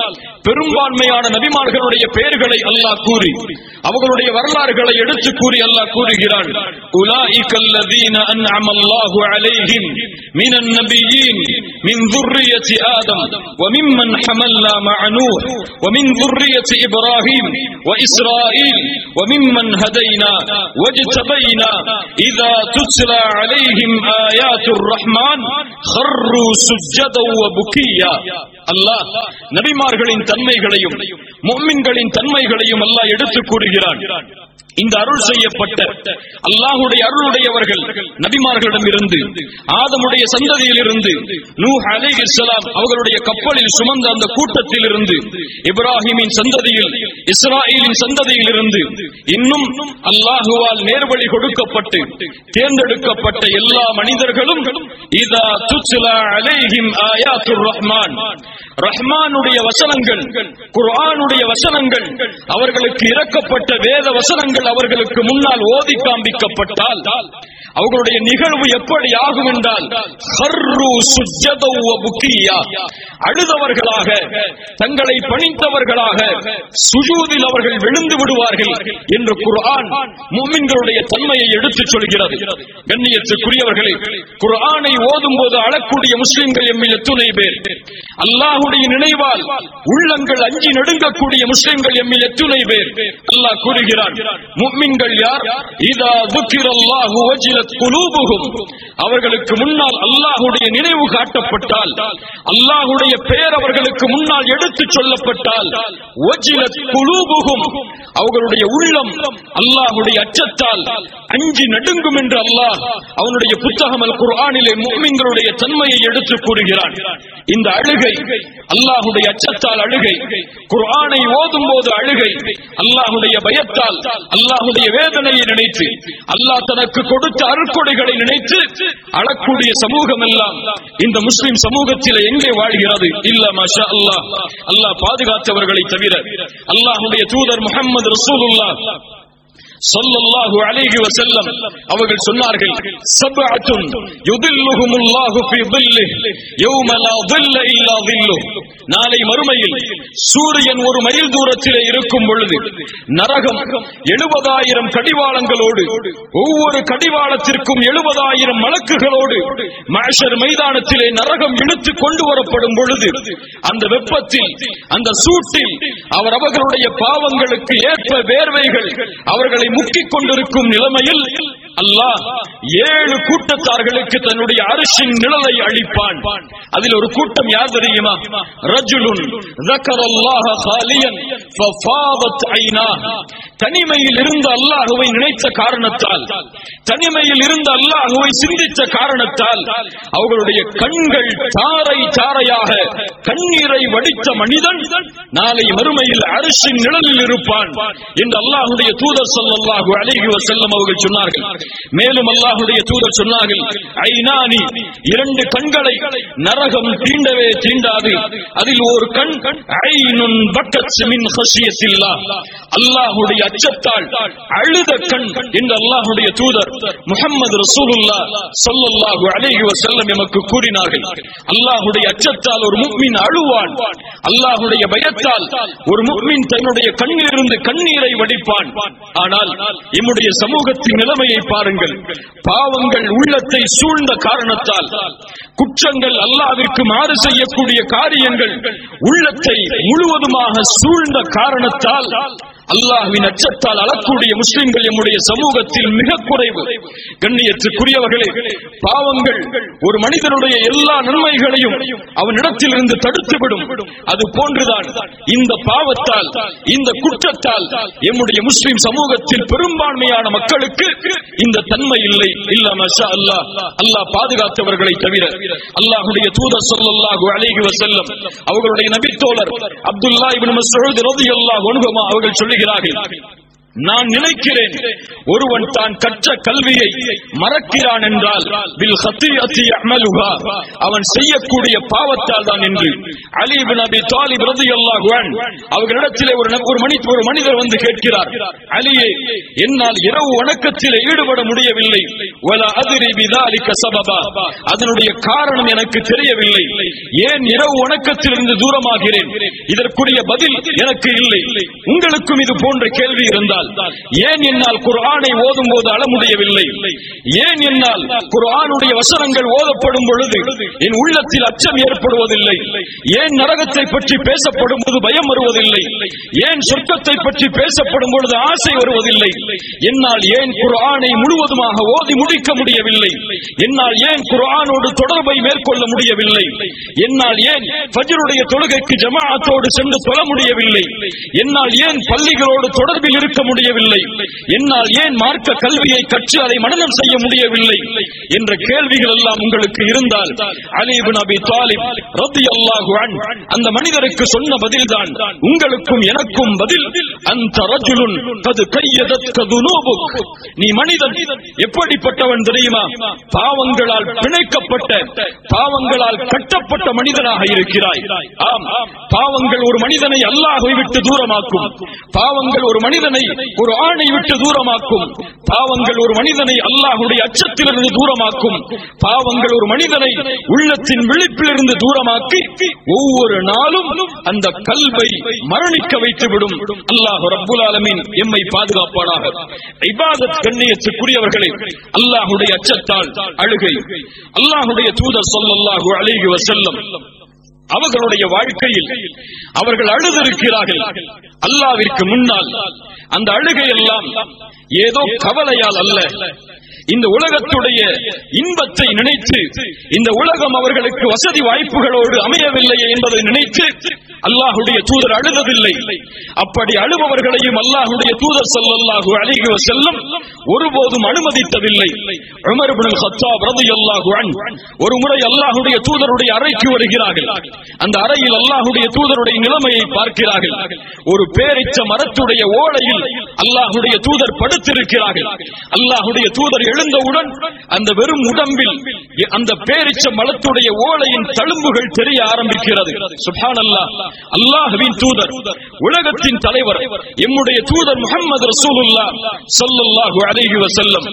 பெரும்பான்மையான நபிமார்களுடைய பெயர்களை அல்லாஹ் கூறி அவர்களுடைய வரலாறுகளை எடுத்து கூறி அல்லாஹ் கூறுகிறான், உலாயிகல்லதீன அன்அமல்லாஹு அலைஹிம் மினன் நபியீன் மின் ذُرِّيَّةِ آدَمَ وَمِمَّنْ حَمَلْنَا مَعَ نُوحٍ وَمِنْ ذُرِّيَّةِ إِبْرَاهِيمَ وَإِسْرَائِيلَ وَمِمَّنْ هَدَيْنَا وَاجْتَبَيْنَا إِذَا تُتْلَى عَلَيْهِمْ آيَاتُ الرَّحْمَنِ خَرُّوا سُجَّدًا وَبُكِيًّا. அல்லாஹ் நபிமார்களின் தன்மைகளையும் முஃமின்களின் தன்மைகளையும் அல்லாஹ் எடுத்து கூறுகிறான். இந்த அருள் செய்யப்பட்ட அல்லாஹ்வுடைய அருளுடையவர்கள் நபிமார்களிடம் இருந்து ஆதமுடைய சந்ததியில் இருந்து நூஹ் அலைஹிஸ்ஸலாம் அவர்களுடைய கப்பலில் சுமந்த அந்த கூட்டத்தில் இருந்து இப்ராஹிமின் சந்ததியில் இஸ்ராயீலின் சந்ததியில் இருந்து இன்னும் அல்லாஹுவால் நேர்வழி கொடுக்கப்பட்டு தேர்ந்தெடுக்கப்பட்ட எல்லா மனிதர்களும் இதா துத்லா அலைஹிம் ஆயாத்துர் ரஹ்மான், ரஹ்மானுடைய வசனங்கள் குர்ஆனுடைய வசனங்கள் அவர்களுக்கு இறக்கப்பட்ட வேத வசனங்கள் அவர்களுக்கு முன்னால் ஓதி காண்பிக்கப்பட்டால் அவர்களுடைய நிகழ்வு எப்படி ஆகும் என்றால் ஹர்ரு சுஜ்ஜதன் வ புக்கியா, அழுதவர்களாக தங்களை பணிந்தவர்களாக சுஜூதில் அவர்கள் விழுந்து விடுவார்கள் என்று குர்ஆன் முஃமின்களுடைய தன்மையை எடுத்துச் சொல்கிறது. கண்ணியத்துக்குரியவர்களே, குர்ஆனை ஓதும் போது அழக்கூடிய முஸ்லிம்கள் எம்மில் எத்துணை பேர்? அல்லாஹ்வுடைய நினைவால் உள்ளங்கள் அஞ்சி நடுங்கக்கூடிய முஸ்லிம்கள் எம்மில் எத்துணை பேர்? அல்லாஹ் கூறுகிறான், முஃமின்கள் யார்? இதா ذُكِرَல்லாஹு வஜிலத் குலூபுஹும், அவர்களுக்கு முன்னால் அல்லாஹ்வுடைய நினைவு காட்டப்பட்டால், அல்லாஹ்வுடைய பெயர் அவர்களுக்கு முன்னால் எடுத்துச் சொல்லப்பட்டால், வஜிலத் குலூபுஹும், அவர்களுடைய உள்ளம் அல்லாஹ்வுடைய அச்சத்தால் அஞ்சி நடுங்கும் என்று அல்லாஹ் அவனுடைய புத்தகம் அல் குர்ஆனிலே முஃமின்களுடைய தன்மையை எடுத்து கூறுகிறான். இந்த அழுகை அல்லாஹ்வுடைய அச்சத்தால் அழுகை, குர்ஆனை ஓதும் போது அழுகை, அல்லாஹ்வுடைய பயத்தால் அல்லாஹ்வுடைய வேதனையை நினைத்து அல்லாஹ் தனக்கு கொடுத்த அருட்கொடைகளை நினைத்து அழக்கூடிய சமூகம் எல்லாம் இந்த முஸ்லிம் சமூகத்தில் எங்கே வாழ்கிறது? இல்ல மாஷா அல்லாஹ், அல்லாஹ் பாதுகாத்தவர்களை தவிர. அல்லாஹ்வுடைய தூதர் முஹம்மது ரசூலுல்லாஹ் ஸல்லல்லாஹு அலைஹி வஸல்லம் அவர்கள் சொன்னார்கள், சப்அத்துன் யுதில்லுஹுமுல்லாஹு ஃபீ ظில்லிஹி யௌம லா ظில்ல இல்லா ظில்லுஹு. நாளை மறுமையில் சூரியன் ஒரு மைல் தூரத்திலே இருக்கும் பொழுது நரகம் எழுபதாயிரம் கடிவாளங்களோடு, ஒவ்வொரு கடிவாளத்திற்கும் எழுபதாயிரம் மலக்குகளோடு மஹ்ஷர் மைதானத்திலே நரகம் இழுத்து கொண்டு வரப்படும் பொழுது அந்த வெப்பத்தில் அந்த சூட்டில் அவர் அவர்களுடைய பாவங்களுக்கு ஏற்ப வேர்வைகள் அவர்களை முக்கிக் கொண்டிருக்கும் நிலைமையில் அல்லாஹ் ஏழு கூட்டத்தார்களுக்கு தன்னுடைய அரிசின் நிழலை அளிப்பான். அதில் ஒரு கூட்டம் யார் தெரியுமா? ரஜுலுன் ذكرல்லாஹ خاليا ففاضت عيناه. தனிமையில் இருந்த அல்லாஹ்வை நினைத்த காரணத்தால், தனிமையில் இருந்த அல்லாஹ்வை சிந்தித்த காரணத்தால் அவர்களுடைய கண்கள் தாரை தாரையாக கண்ணீரை வடித்த மனிதன் நாளை மறுமையில் அரிசின் நிழலில் இருப்பான் என்று அல்லாஹ்வுடைய தூதர் ஸல்லல்லாஹு அலைஹி வஸல்லம் அவர்கள் சொன்னார்கள். மேலும் அல்லாஹ்வுடைய தூதர் சொன்னார்கள், ஐனானி, இரண்டு கண்களை நரகம் தீண்டவே தீண்டாது. அதில் ஒரு கண் ஐனுன் பக்கத் மின் ஹஷியத்தில்லாஹ், அல்லாஹ்வுடைய அச்சத்தால் அழுத கண் என்று அல்லாஹ்வுடைய தூதர் முஹம்மது ரசூலுல்லாஹ் ஸல்லல்லாஹு அலைஹி வஸல்லம் எமக்கு கூறினார்கள். அல்லாஹ்வுடைய அச்சத்தால் ஒரு முஃமின் அழுவான், அல்லாஹ்வுடைய பயத்தால் ஒரு முஃமின் தன்னுடைய கண்ணிலிருந்து கண்ணீரை வடிப்பான். ஆனால் நம்முடைய சமூகத்தின் நிலைமையை பாருங்கள். பாவங்கள் உள்ளத்தை சூழ்ந்த காரணத்தால், குற்றங்கள் அல்லாஹ்விற்கு மாறு செய்யக்கூடிய காரியங்கள் உள்ளத்தை முழுவதுமாக சூழ்ந்த காரணத்தால் அல்லாஹ்வின் அச்சத்தால் அழக்கூடிய முஸ்லிம்கள் நம்முடைய சமூகத்தில் மிக குறைவு. கண்ணியத்துக்குரியவர்களே, பாவங்கள் ஒரு மனிதனுடைய எல்லா நன்மைகளையும் அவனிடத்தில் இருந்து தடுத்துவிடும். அது போன்றுதான் இந்த பாவத்தால், இந்த குற்றத்தால் நம்முடைய முஸ்லிம் சமூகத்தில் பெரும்பான்மையான மக்களுக்கு இந்த தன்மை இல்லை. இல்ல மாஷா அல்லாஹ், அல்லாஹ் பாதுகாத்தவர்களை தவிர. அல்லாஹ்வுடைய தூதர் ஸல்லல்லாஹு அலைஹி வஸல்லம் அவர்களுடைய நபித்தோழர் அப்துல்லாஹ் இப்னு மஸ்ஊத் ரலியல்லாஹு அன்ஹு அவர்கள் சொல்லுகிறார்கள், நான் நினைக்கிறேன் ஒருவன் தான் கற்ற கல்வியை மறக்கிறான் என்றால் பில் ஹத்தியத்தி யஅமலுஹா, அவன் செய்யக்கூடிய பாவத்தால் தான் என்று அலி இப்னு அபி தாலிப் ரலியல்லாஹு அன்ஹு அவர்களிடத்திலே ஒரு ஒரு மனிதர் ஒரு மனிதர் வந்து கேட்கிறார், அலியே, என்னால் இரவு வணக்கத்திலே ஈடுபட முடியவில்லை, வலா அத்ரி பிதாலிக சபபா, அதனுடைய காரணம் எனக்கு தெரியவில்லை, ஏன் இரவு வணக்கத்திலிருந்து தூரமாகிறேன், இதற்குரிய பதில் எனக்கு இல்லை. உங்களுக்கும் இது போன்ற கேள்வி இருந்தால் ஏன் என்னால் குர்ஆனை ஓதும் போது அழ முடியவில்லை, ஏன் என்னால் குர்ஆனுடைய வசனங்கள் ஓதப்படும் பொழுது என் உள்ளத்தில் அச்சம் ஏற்படுவதில்லை, ஏன் நரகத்தை பற்றி பேசப்படும் போது பயம் வருவதில்லை, ஏன் சொர்க்கத்தை பற்றி பேசப்படும் பொழுது ஆசை வருவதில்லை, என்னால் ஏன் குர்ஆனை முழுவதுமாக ஓதி முடிக்க முடியவில்லை, என்னால் ஏன் குர்ஆனோடு தொடர்பை மேற்கொள்ள முடியவில்லை, என்னால் ஏன் ஃபஜ்ருடைய தொழுகைக்கு ஜமாஅத்தோடு சென்று தொழ முடியவில்லை, என்னால் ஏன் பள்ளிகளோடு தொடர்பில் இருக்க முடியவில்லை, என்னால் ஏன் மார்க்க கல்வியை கற்று அதை மனனம் செய்ய முடியவில்லை என்ற கேள்விகள் எல்லாம் உங்களுக்கு இருந்தால் அலி இப்னு அபி தாலிப் ரலியல்லாஹு அன்ஹு அந்த மனிதருக்கு சொன்ன பதில்தான் உங்களுக்கும் எனக்கும் பதில். அந்த ரஜுலுன் கது கையதத்க துனூபுக், நீ மனிதன் எப்படிப்பட்டவன் தெரியுமா, பாவங்களால் பிணைக்கப்பட்ட பாவங்களால் கட்டப்பட்ட மனிதனாக இருக்கிறாய். ஆம், பாவங்கள் ஒரு மனிதனை அல்லாஹ்வை விட்டு தூரமாக்கும், பாவங்கள் ஒரு மனிதனை ஒரு ஆணை விட்டு தூரமாக்கும், பாவங்கள் ஒரு மனிதனை அல்லாஹ்வுடைய அச்சத்திலிருந்து தூரமாக்கும், பாவங்கள் ஒரு மனிதனை உள்ளத்தின் விழிப்பிலிருந்து தூரமாக்கி ஒவ்வொரு நாளும் அந்த கல்வை மரணிக்க வைத்துவிடும். அல்லாஹ் ரப்புல் ஆலமீன் எம்மை பாதுகாப்பானாக. இபாதத் கண்ணியத்துக்குரியவர்களே, அல்லாஹ்வுடைய அச்சத்தால் அழுகை. அல்லாஹ்வுடைய தூதர் ஸல்லல்லாஹு அலைஹி வஸல்லம் அவர்களுடைய வாழ்க்கையில் அவர்கள் அழுதிருக்கிறார்கள். அல்லாஹ்விற்கு முன்னால் அந்த அழுகை எல்லாம் ஏதோ கவலையால் அல்ல, இந்த உலகத்துடைய இன்பத்தை நினைத்து, இந்த உலகம் அவர்களுக்கு வசதி வாய்ப்புகளோடு அமையவில்லை என்பதை நினைத்து அல்லாஹ்வுடைய தூதர் அழுததில்லை. அப்படி அழுபவர்களையும் அல்லாஹ்வுடைய தூதர் ஸல்லல்லாஹு அலைஹி வஸல்லம் ஒருபோதும் அனுமதித்ததில்லை. உமர் இப்னு அல்-கத்தாப் ரலியல்லாஹு அன்ஹு ஒரு முறை அல்லாஹ்வுடைய தூதருடைய அறைக்கு வருகிறார்கள். அந்த அறையில் அல்லாஹ்வுடைய தூதருடைய நிலைமையை பார்க்கிறார்கள். ஒரு பேரிச்ச மரத்துடைய ஓலையில் அல்லாஹ்வுடைய தூதர் படுத்திருக்கிறார்கள். அல்லாஹ்வுடைய தூதர் எழுந்தவுடன் அந்த வெறும் உடம்பில் அந்த பேரிச்ச மரத்துடைய ஓலையின் தழும்புகள் தெரிய ஆரம்பிக்கிறது. சுப்ஹானல்லாஹ், அல்லாஹ்வின் தூதர், உலகத்தின் தலைவர், எம்முடைய தூதர் முஹம்மது ரசூலுல்லாஹ் ஸல்லல்லாஹு அலைஹி வஸல்லம்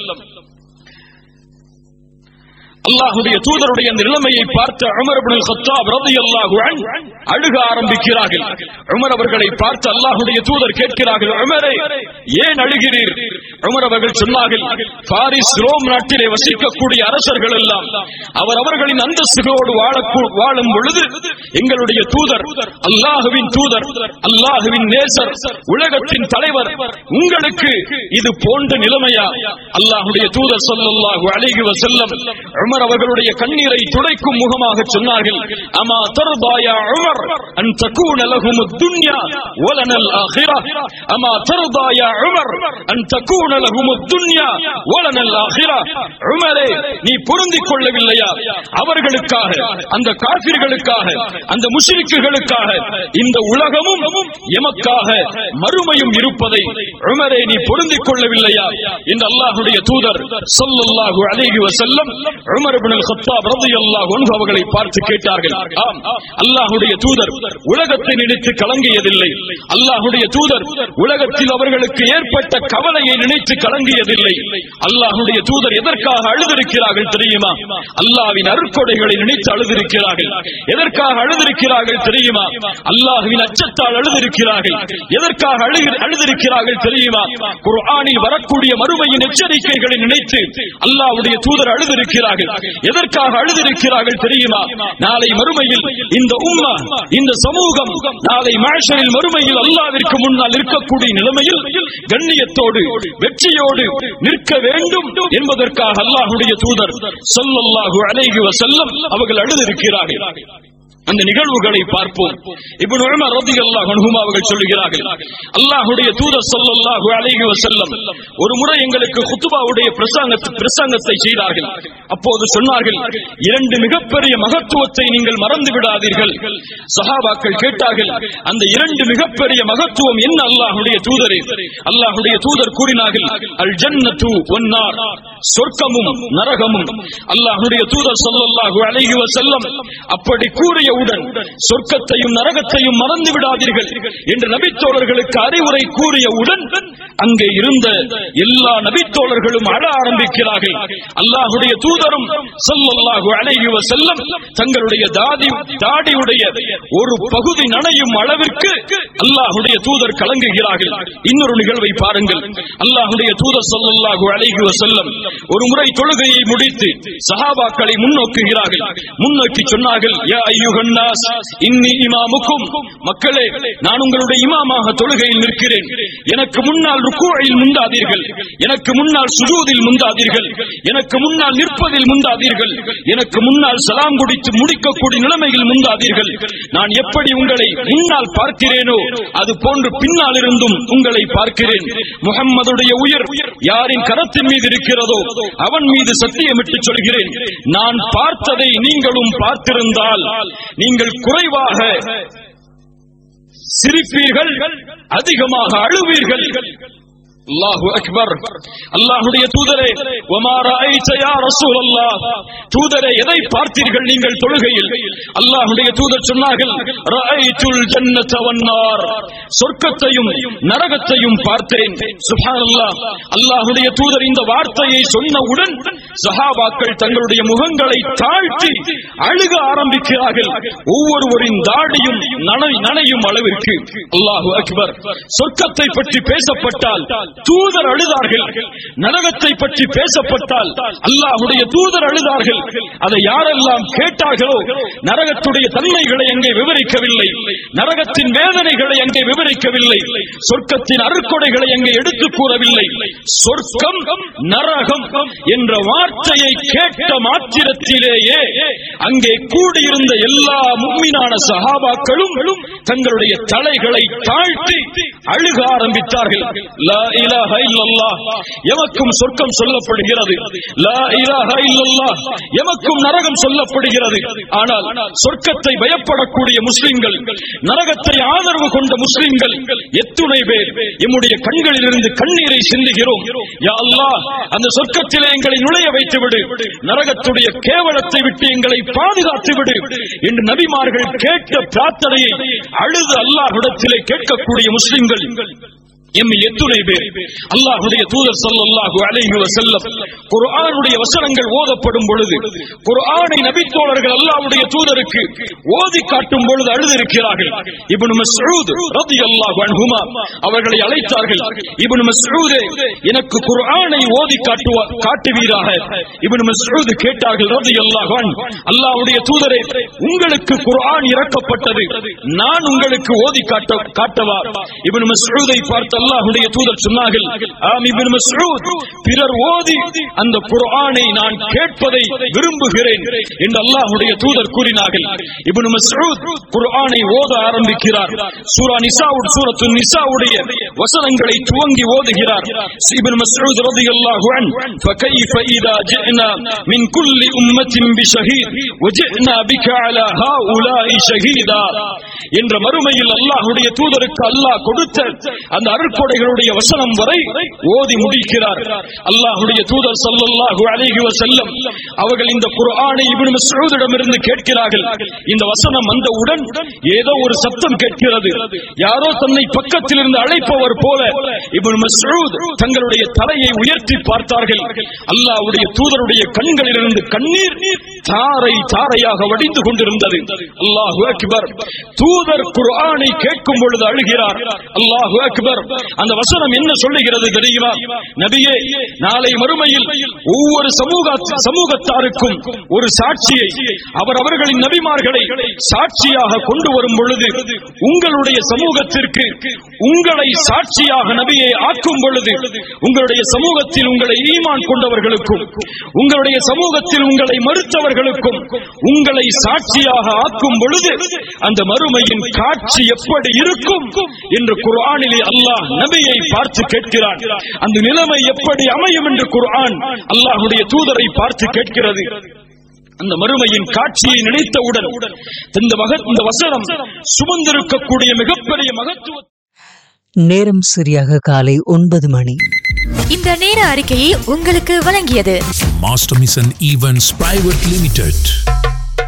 அல்லாஹ்வுடைய தூதருடைய நிலைமையை பார்த்த உமர் இப்னு அல்-கத்தாப் ரலியல்லாஹு அன்ஹு அழுக ஆரம்பிக்கிறார்கள். உமர் அவர்களை பார்த்து அல்லாஹ்வுடைய தூதர் கேட்கிறார்கள், உமரே, ஏன் அழுகிறீர்? உமர் அவர்கள் சொன்னார்கள், பாரிஸ் ரோம் நாட்டிலே வசிக்கக்கூடிய அரசர்கள் எல்லாம் அவர் அவர்களின் அந்தஸ்துகளோடு வாழும் பொழுது எங்களுடைய தூதர், அல்லாஹ்வின் தூதர், அல்லாஹ்வின் நேசர், உலகத்தின் தலைவர், உங்களுக்கு இது போன்ற நிலைமையா? அல்லாஹ்வுடைய தூதர் ஸல்லல்லாஹு அலைஹி வஸல்லம் உமர் அவர்களுடைய கண்ணீரை துடைக்கும் முகமாக சொன்னார்கள், அமா தர்தா யா உமர் அன் தகூன லஹும் துன்யா வலனல் ஆখিরাহ, அமா தர்தா யா உமர் அன் தகூன லஹும் துன்யா வலனல் ஆখিরাহ. உமரே, நீ பொருந்திக் கொள்ளவில்லையா அவர்களுக்காக, அந்த காஃபிர்களுக்காக, அந்த முஷ்ரிக்குகளுக்காக இந்த உலகமும் எமக்காக மறுமையும் இருப்பதை உமரே நீ பொருந்திக் கொள்ளவில்லையா என்று அல்லாஹ்வுடைய தூதர் ஸல்லல்லாஹு அலைஹி வஸல்லம் உமர் இப்னு அல்-கத்தாப் ரலியல்லாஹு அன்ஹு அவர்களை பார்த்து கேட்டார்கள். ஆம், அல்லாஹ்வுடைய தூதர் உலகத்தை நினைத்து கலங்கியதில்லை. அல்லாஹ்வுடைய தூதர் உலகத்தில் அவர்களுக்கு ஏற்பட்ட கவலையை நினைத்து கலங்கியதில்லை. அல்லாஹ்வுடைய தூதர் எதற்காக அழுதிருக்கிறார்கள் தெரியுமா? அல்லாஹ்வின் அருட்கொடைகளை நினைத்து அழுதிருக்கிறார்கள். எதற்காக அழுதிருக்கிறார்கள் தெரியுமா? அல்லாஹ்வின் அச்சத்தால் அழுதிருக்கிறார்கள். எதற்காக அழுதிருக்கிறார்கள் தெரியுமா? குர்ஆனில் வரக்கூடிய மறுமையின் எச்சரிக்கைகளை நினைத்து அல்லாஹ்வுடைய தூதர் அழுதிருக்கிறார்கள். எதற்காக அழுதிருக்கிறார்கள் தெரியுமா? நாளை மறுமையில் இந்த உம்மா, இந்த சமூகம் நாளை மஹ்ஷரில் மறுமையில் அல்லாஹ்விற்கு முன்னால் இருக்கக்கூடிய நிலைமையில் கண்ணியத்தோடு வெற்றியோடு நிற்க வேண்டும் என்பதற்காக அல்லாஹ்வுடைய தூதர் ஸல்லல்லாஹு அலைஹி வஸல்லம் அவர்கள் அழுதிருக்கிறார்கள். அந்த நிகழ்வுகளை பார்ப்போம். இப்னு உமர் ரலியல்லாஹு அன்ஹு அவர்கள் சொல்லுகிறார்கள், அல்லாஹ்வுடைய தூதர் ஸல்லல்லாஹு அலைஹி வஸல்லம் ஒரு முறை எங்களுக்கு குத்பாவுடைய பிரசங்கத்தை பிரசங்கத்தை செய்தார்கள். அப்போது சொன்னார்கள், இரண்டு மிகப்பெரிய மகத்துவத்தை நீங்கள் மறந்து விடாதீர்கள். சஹாபாக்கள் கேட்டார்கள், அந்த இரண்டு மிகப்பெரிய மகத்துவம் என்ன அல்லாஹ்வுடைய தூதரே? அல்லாஹ்வுடைய தூதர் கூறினார்கள், அல் ஜன்னத்து வன் நார், சொர்க்கமும் நரகமும். அல்லாஹ்வுடைய தூதர் ஸல்லல்லாஹு அலைஹி வஸல்லம் அப்படி கூறிய சொர்க்கத்தையும் நரகத்தையும் மறந்து விடாதீர்கள் என்று நபித்தோழர்களுக்கு அறிவுரை கூறியவுடன் அங்கே இருந்த எல்லா நபித்தோழர்களும் அழ ஆரம்பிக்கிறார்கள். அல்லாஹ்வுடைய தூதரும் ஸல்லல்லாஹு அலைஹி வஸல்லம் தங்களுடைய தாடி தாடியுடைய ஒரு பகுதி நனையும் அளவிற்கு அல்லாஹ்வுடைய தூதர் கலங்குகிறார்கள். இன்னொரு நிகழ்வை பாருங்கள். அல்லாஹ்வுடைய தூதர் ஸல்லல்லாஹு அலைஹி வஸல்லம் ஒரு முறை தொழுகையை முடித்து சஹாபாக்களை முன்னோக்குகிறார்கள். முன்னோக்கி சொன்னார்கள், யா அய்யுஹன் நாஸ் இன்னி இமாமுக்கும், மக்களே நான் உங்களுடைய இமாமாக தொழுகையில் நிற்கிறேன். எனக்கு முன்னால் ருக்கூஇல் முந்தாதீர்கள், எனக்கு முன்னால் சுஜூதில் முந்தாதீர்கள், எனக்கு முன்னால் நிற்பதில் முந்தாதீர்கள், எனக்கு முன்னால் சலாம் குடித்து முடிக்கக்கூடிய நிலைமையில் முந்தாதீர்கள். நான் எப்படி உங்களை முன்னால் பார்க்கிறேனோ அது போன்று பின்னால் இருந்தும் உங்களை பார்க்கிறேன். முஹம்மதுடைய உயிர் யாரின் கரத்தின் மீது இருக்கிறதோ அவன் மீது சத்தியமிட்டு சொல்கிறேன், நான் பார்த்ததை நீங்களும் பார்த்திருந்தால் நீங்கள் குறைவாக சிரிப்பீர்கள், அதிகமாக அழுவீர்கள். அல்லாஹு அக்பர். அல்லாஹ்வுடைய தூதரே, வமா ரஅய்த யா ரசூலல்லாஹ், தூதரே எதை பார்த்தீர்கள் நீங்கள் தொழுகையில்? அல்லாஹ்வுடைய தூதர் சொன்னார்கள், ரஅய்துல் ஜன்னத வன் நார், சொர்க்கத்தையும் நரகத்தையும் பார்த்தேன். சுப்ஹானல்லாஹ். அல்லாஹ்வுடைய தூதர் இந்த வார்த்தையை சொன்னவுடன் சஹாபாக்கள் தங்களுடைய முகங்களை தாழ்த்தி அழுக ஆரம்பிக்கிறார்கள். ஒவ்வொருவரின் தாடியும் நனையும் அளவிற்கு. அல்லாஹு அக்பர். சொர்க்கத்தை பற்றி பேசப்பட்டால் தூதர் அழுதார்கள், நரகத்தை பற்றி பேசப்பட்டால் அல்லாஹ்வுடைய தூதர் அழுதார்கள். அதை யாரெல்லாம் கேட்டார்களோ நரகத்துடைய தன்மைகளை அங்கே விவரிக்கவில்லை, நரகத்தின் வேதனைகளை அங்கே விவரிக்கவில்லை, சொர்க்கத்தின் அருட்கொடைகளை அங்கே எடுத்துக் கூறவில்லை. சொர்க்கம் நரகம் என்ற வார்த்தையை கேட்ட மாத்திரத்திலேயே அங்கே கூடியிருந்த எல்லா முஃமினான சஹாபாக்களும் தங்களுடைய தலைகளை தாழ்த்தி அழுக ஆரம்பித்தார்கள். லா இலாஹ இல்லல்லாஹ், எமக்கும் சொர்க்கம் சொல்லப்படுகிறது. லா இலாஹ இல்லல்லாஹ், எமக்கும் நரகம் சொல்லப்படுகிறது. ஆனால் சொர்க்கத்தை பயப்படக்கூடிய முஸ்லிம்கள், நரகத்தை ஆதரவு கொண்ட முஸ்லிம்கள் எத்துணை பேர் எம்முடைய கண்களிலிருந்து கண்ணீரை சிந்துகிறோம். யா அல்லாஹ், அந்த சொர்க்கத்திலே எங்களை நுழைய வைத்து விடு, நரகத்துடைய கேவலத்தை விட்டு எங்களை பாதுகாத்து விடு என்று நபிமார்கள் கேட்ட பிரார்த்தனையை அழுது அல்லாஹ்விடத்திலே கேட்கக்கூடிய முஸ்லிம்கள் எம் எத்துணை பேர்? அல்லாஹ்வுடைய தூதர் ஸல்லல்லாஹு அலைஹி வஸல்லம் குர்ஆனுடைய வசனங்கள் ஓதப்படும் பொழுது, குர்ஆனை நபித்தோழர்கள் அல்லாஹ்வுடைய தூதருக்கு ஓதி காட்டும் பொழுது அழுதிருக்கிறார்கள். இப்னு மஸ்ஊத் ரலியல்லாஹு அன்ஹுமா அவர்களை அழைத்தார்கள். இப்னு மஸ்ஊதே, எனக்கு குர்ஆனை ஓதி காட்டுவார் காட்டுவீராக. இப்னு மஸ்ஊத் கேட்டார்கள் ரலியல்லாஹு அன்ஹு, அல்லாஹ்வுடைய தூதரே, உங்களுக்கு குர்ஆன் இறக்கப்பட்டது, நான் உங்களுக்கு ஓதி காட்ட காட்டவா? இப்னு மஸ்ஊதை பார்த்து அல்லாஹ்வுடைய தூதர் சொன்னார்கள், ஆம் இப்னு மஸ்ஊத், பிறர் ஓதி அந்த குர்ஆனை நான் கேட்பதை விரும்புகிறேன் என்று அல்லாஹ்வுடைய தூதர் கூறினார்கள். இப்னு மஸ்ஊத் குர்ஆனை ஓத ஆரம்பிக்கிறார். சூரா நிசாவுடைய சூரத்து நிசாவுடைய வசனங்களை துவங்கி ஓதுகிறார். இப்னு மஸ்ஊத் ரலியல்லாஹு அன்ஹு, ஃபகைஃப இதா ஜஅனா மின் குல்லி உம்மத்தின் பிஷஹீத் வஜஅனா பிக அலா ஹாஉலாஇ ஷஹீதா என்ற மறுமையில் அல்லாஹ்வுடைய தூதருக்கு அல்லாஹ் கொடுத்த அந்த அருட்கொடைகளுடைய வசனம் வரை ஓதி முடிக்கிறார். அல்லாஹ்வுடைய தூதர் ஸல்லல்லாஹு அலைஹி வஸல்லம் அவர்கள் இந்த குர்ஆனை இப்னு மஸ்ஊதிடமிருந்து கேட்கிறார்கள். இந்த வசனம் வந்தவுடன் ஏதோ ஒரு சத்தம் கேட்கிறது. யாரோ தன்னை பக்கத்தில் இருந்து அழைப்பவர் போல இப்னு மஸ்ஊத் தங்களுடைய தலையை உயர்த்தி பார்த்தார்கள். அல்லாஹ்வுடைய தூதருடைய கண்களிலிருந்து கண்ணீர் தாரை தாரையாக வடிந்து கொண்டிருந்தது. அல்லாஹு அக்பர். தூதர் குர்ஆனை கேட்கும் பொழுது அழுகிறார். அல்லாஹு அக்பர். அந்த வசனம் என்ன சொல்லுகிறது தெரியுமா? நபியே, நாளை மறுமையில் ஒவ்வொரு சமூக சமூகத்தாருக்கும் ஒரு சாட்சியை அவர் அவர்களின் நபிமார்களை சாட்சியாக கொண்டு வரும் பொழுது, உங்களுடைய சமூகத்திற்கு உங்களை சாட்சியாக நபியை ஆக்கும் பொழுது, உங்களுடைய சமூகத்தில் உங்களை ஈமான் கொண்டவர்களுக்கும் உங்களுடைய சமூகத்தில் உங்களை மறுத்தவர் மற்றவர்களுக்கும் உங்களை சாட்சியாக ஆக்கும் பொழுது அந்த மறுமையின் காட்சி எப்படி இருக்கும் என்று குர்ஆனிலே அல்லாஹ் நபியை பார்த்து கேட்கிறான். அந்த நிலைமை எப்படி அமையும் என்று குர்ஆன் அல்லாஹ்வுடைய தூதரை பார்த்து கேட்கிறது. அந்த மறுமையின் காட்சியை நினைத்தவுடன் இந்த இந்த வசனம் சுமந்திருக்கக்கூடிய மிகப்பெரிய மகத்துவம். நேரம் சரியாக காலை ஒன்பது மணி. இந்த நேர அறிக்கையை உங்களுக்கு வழங்கியது master mission events private limited.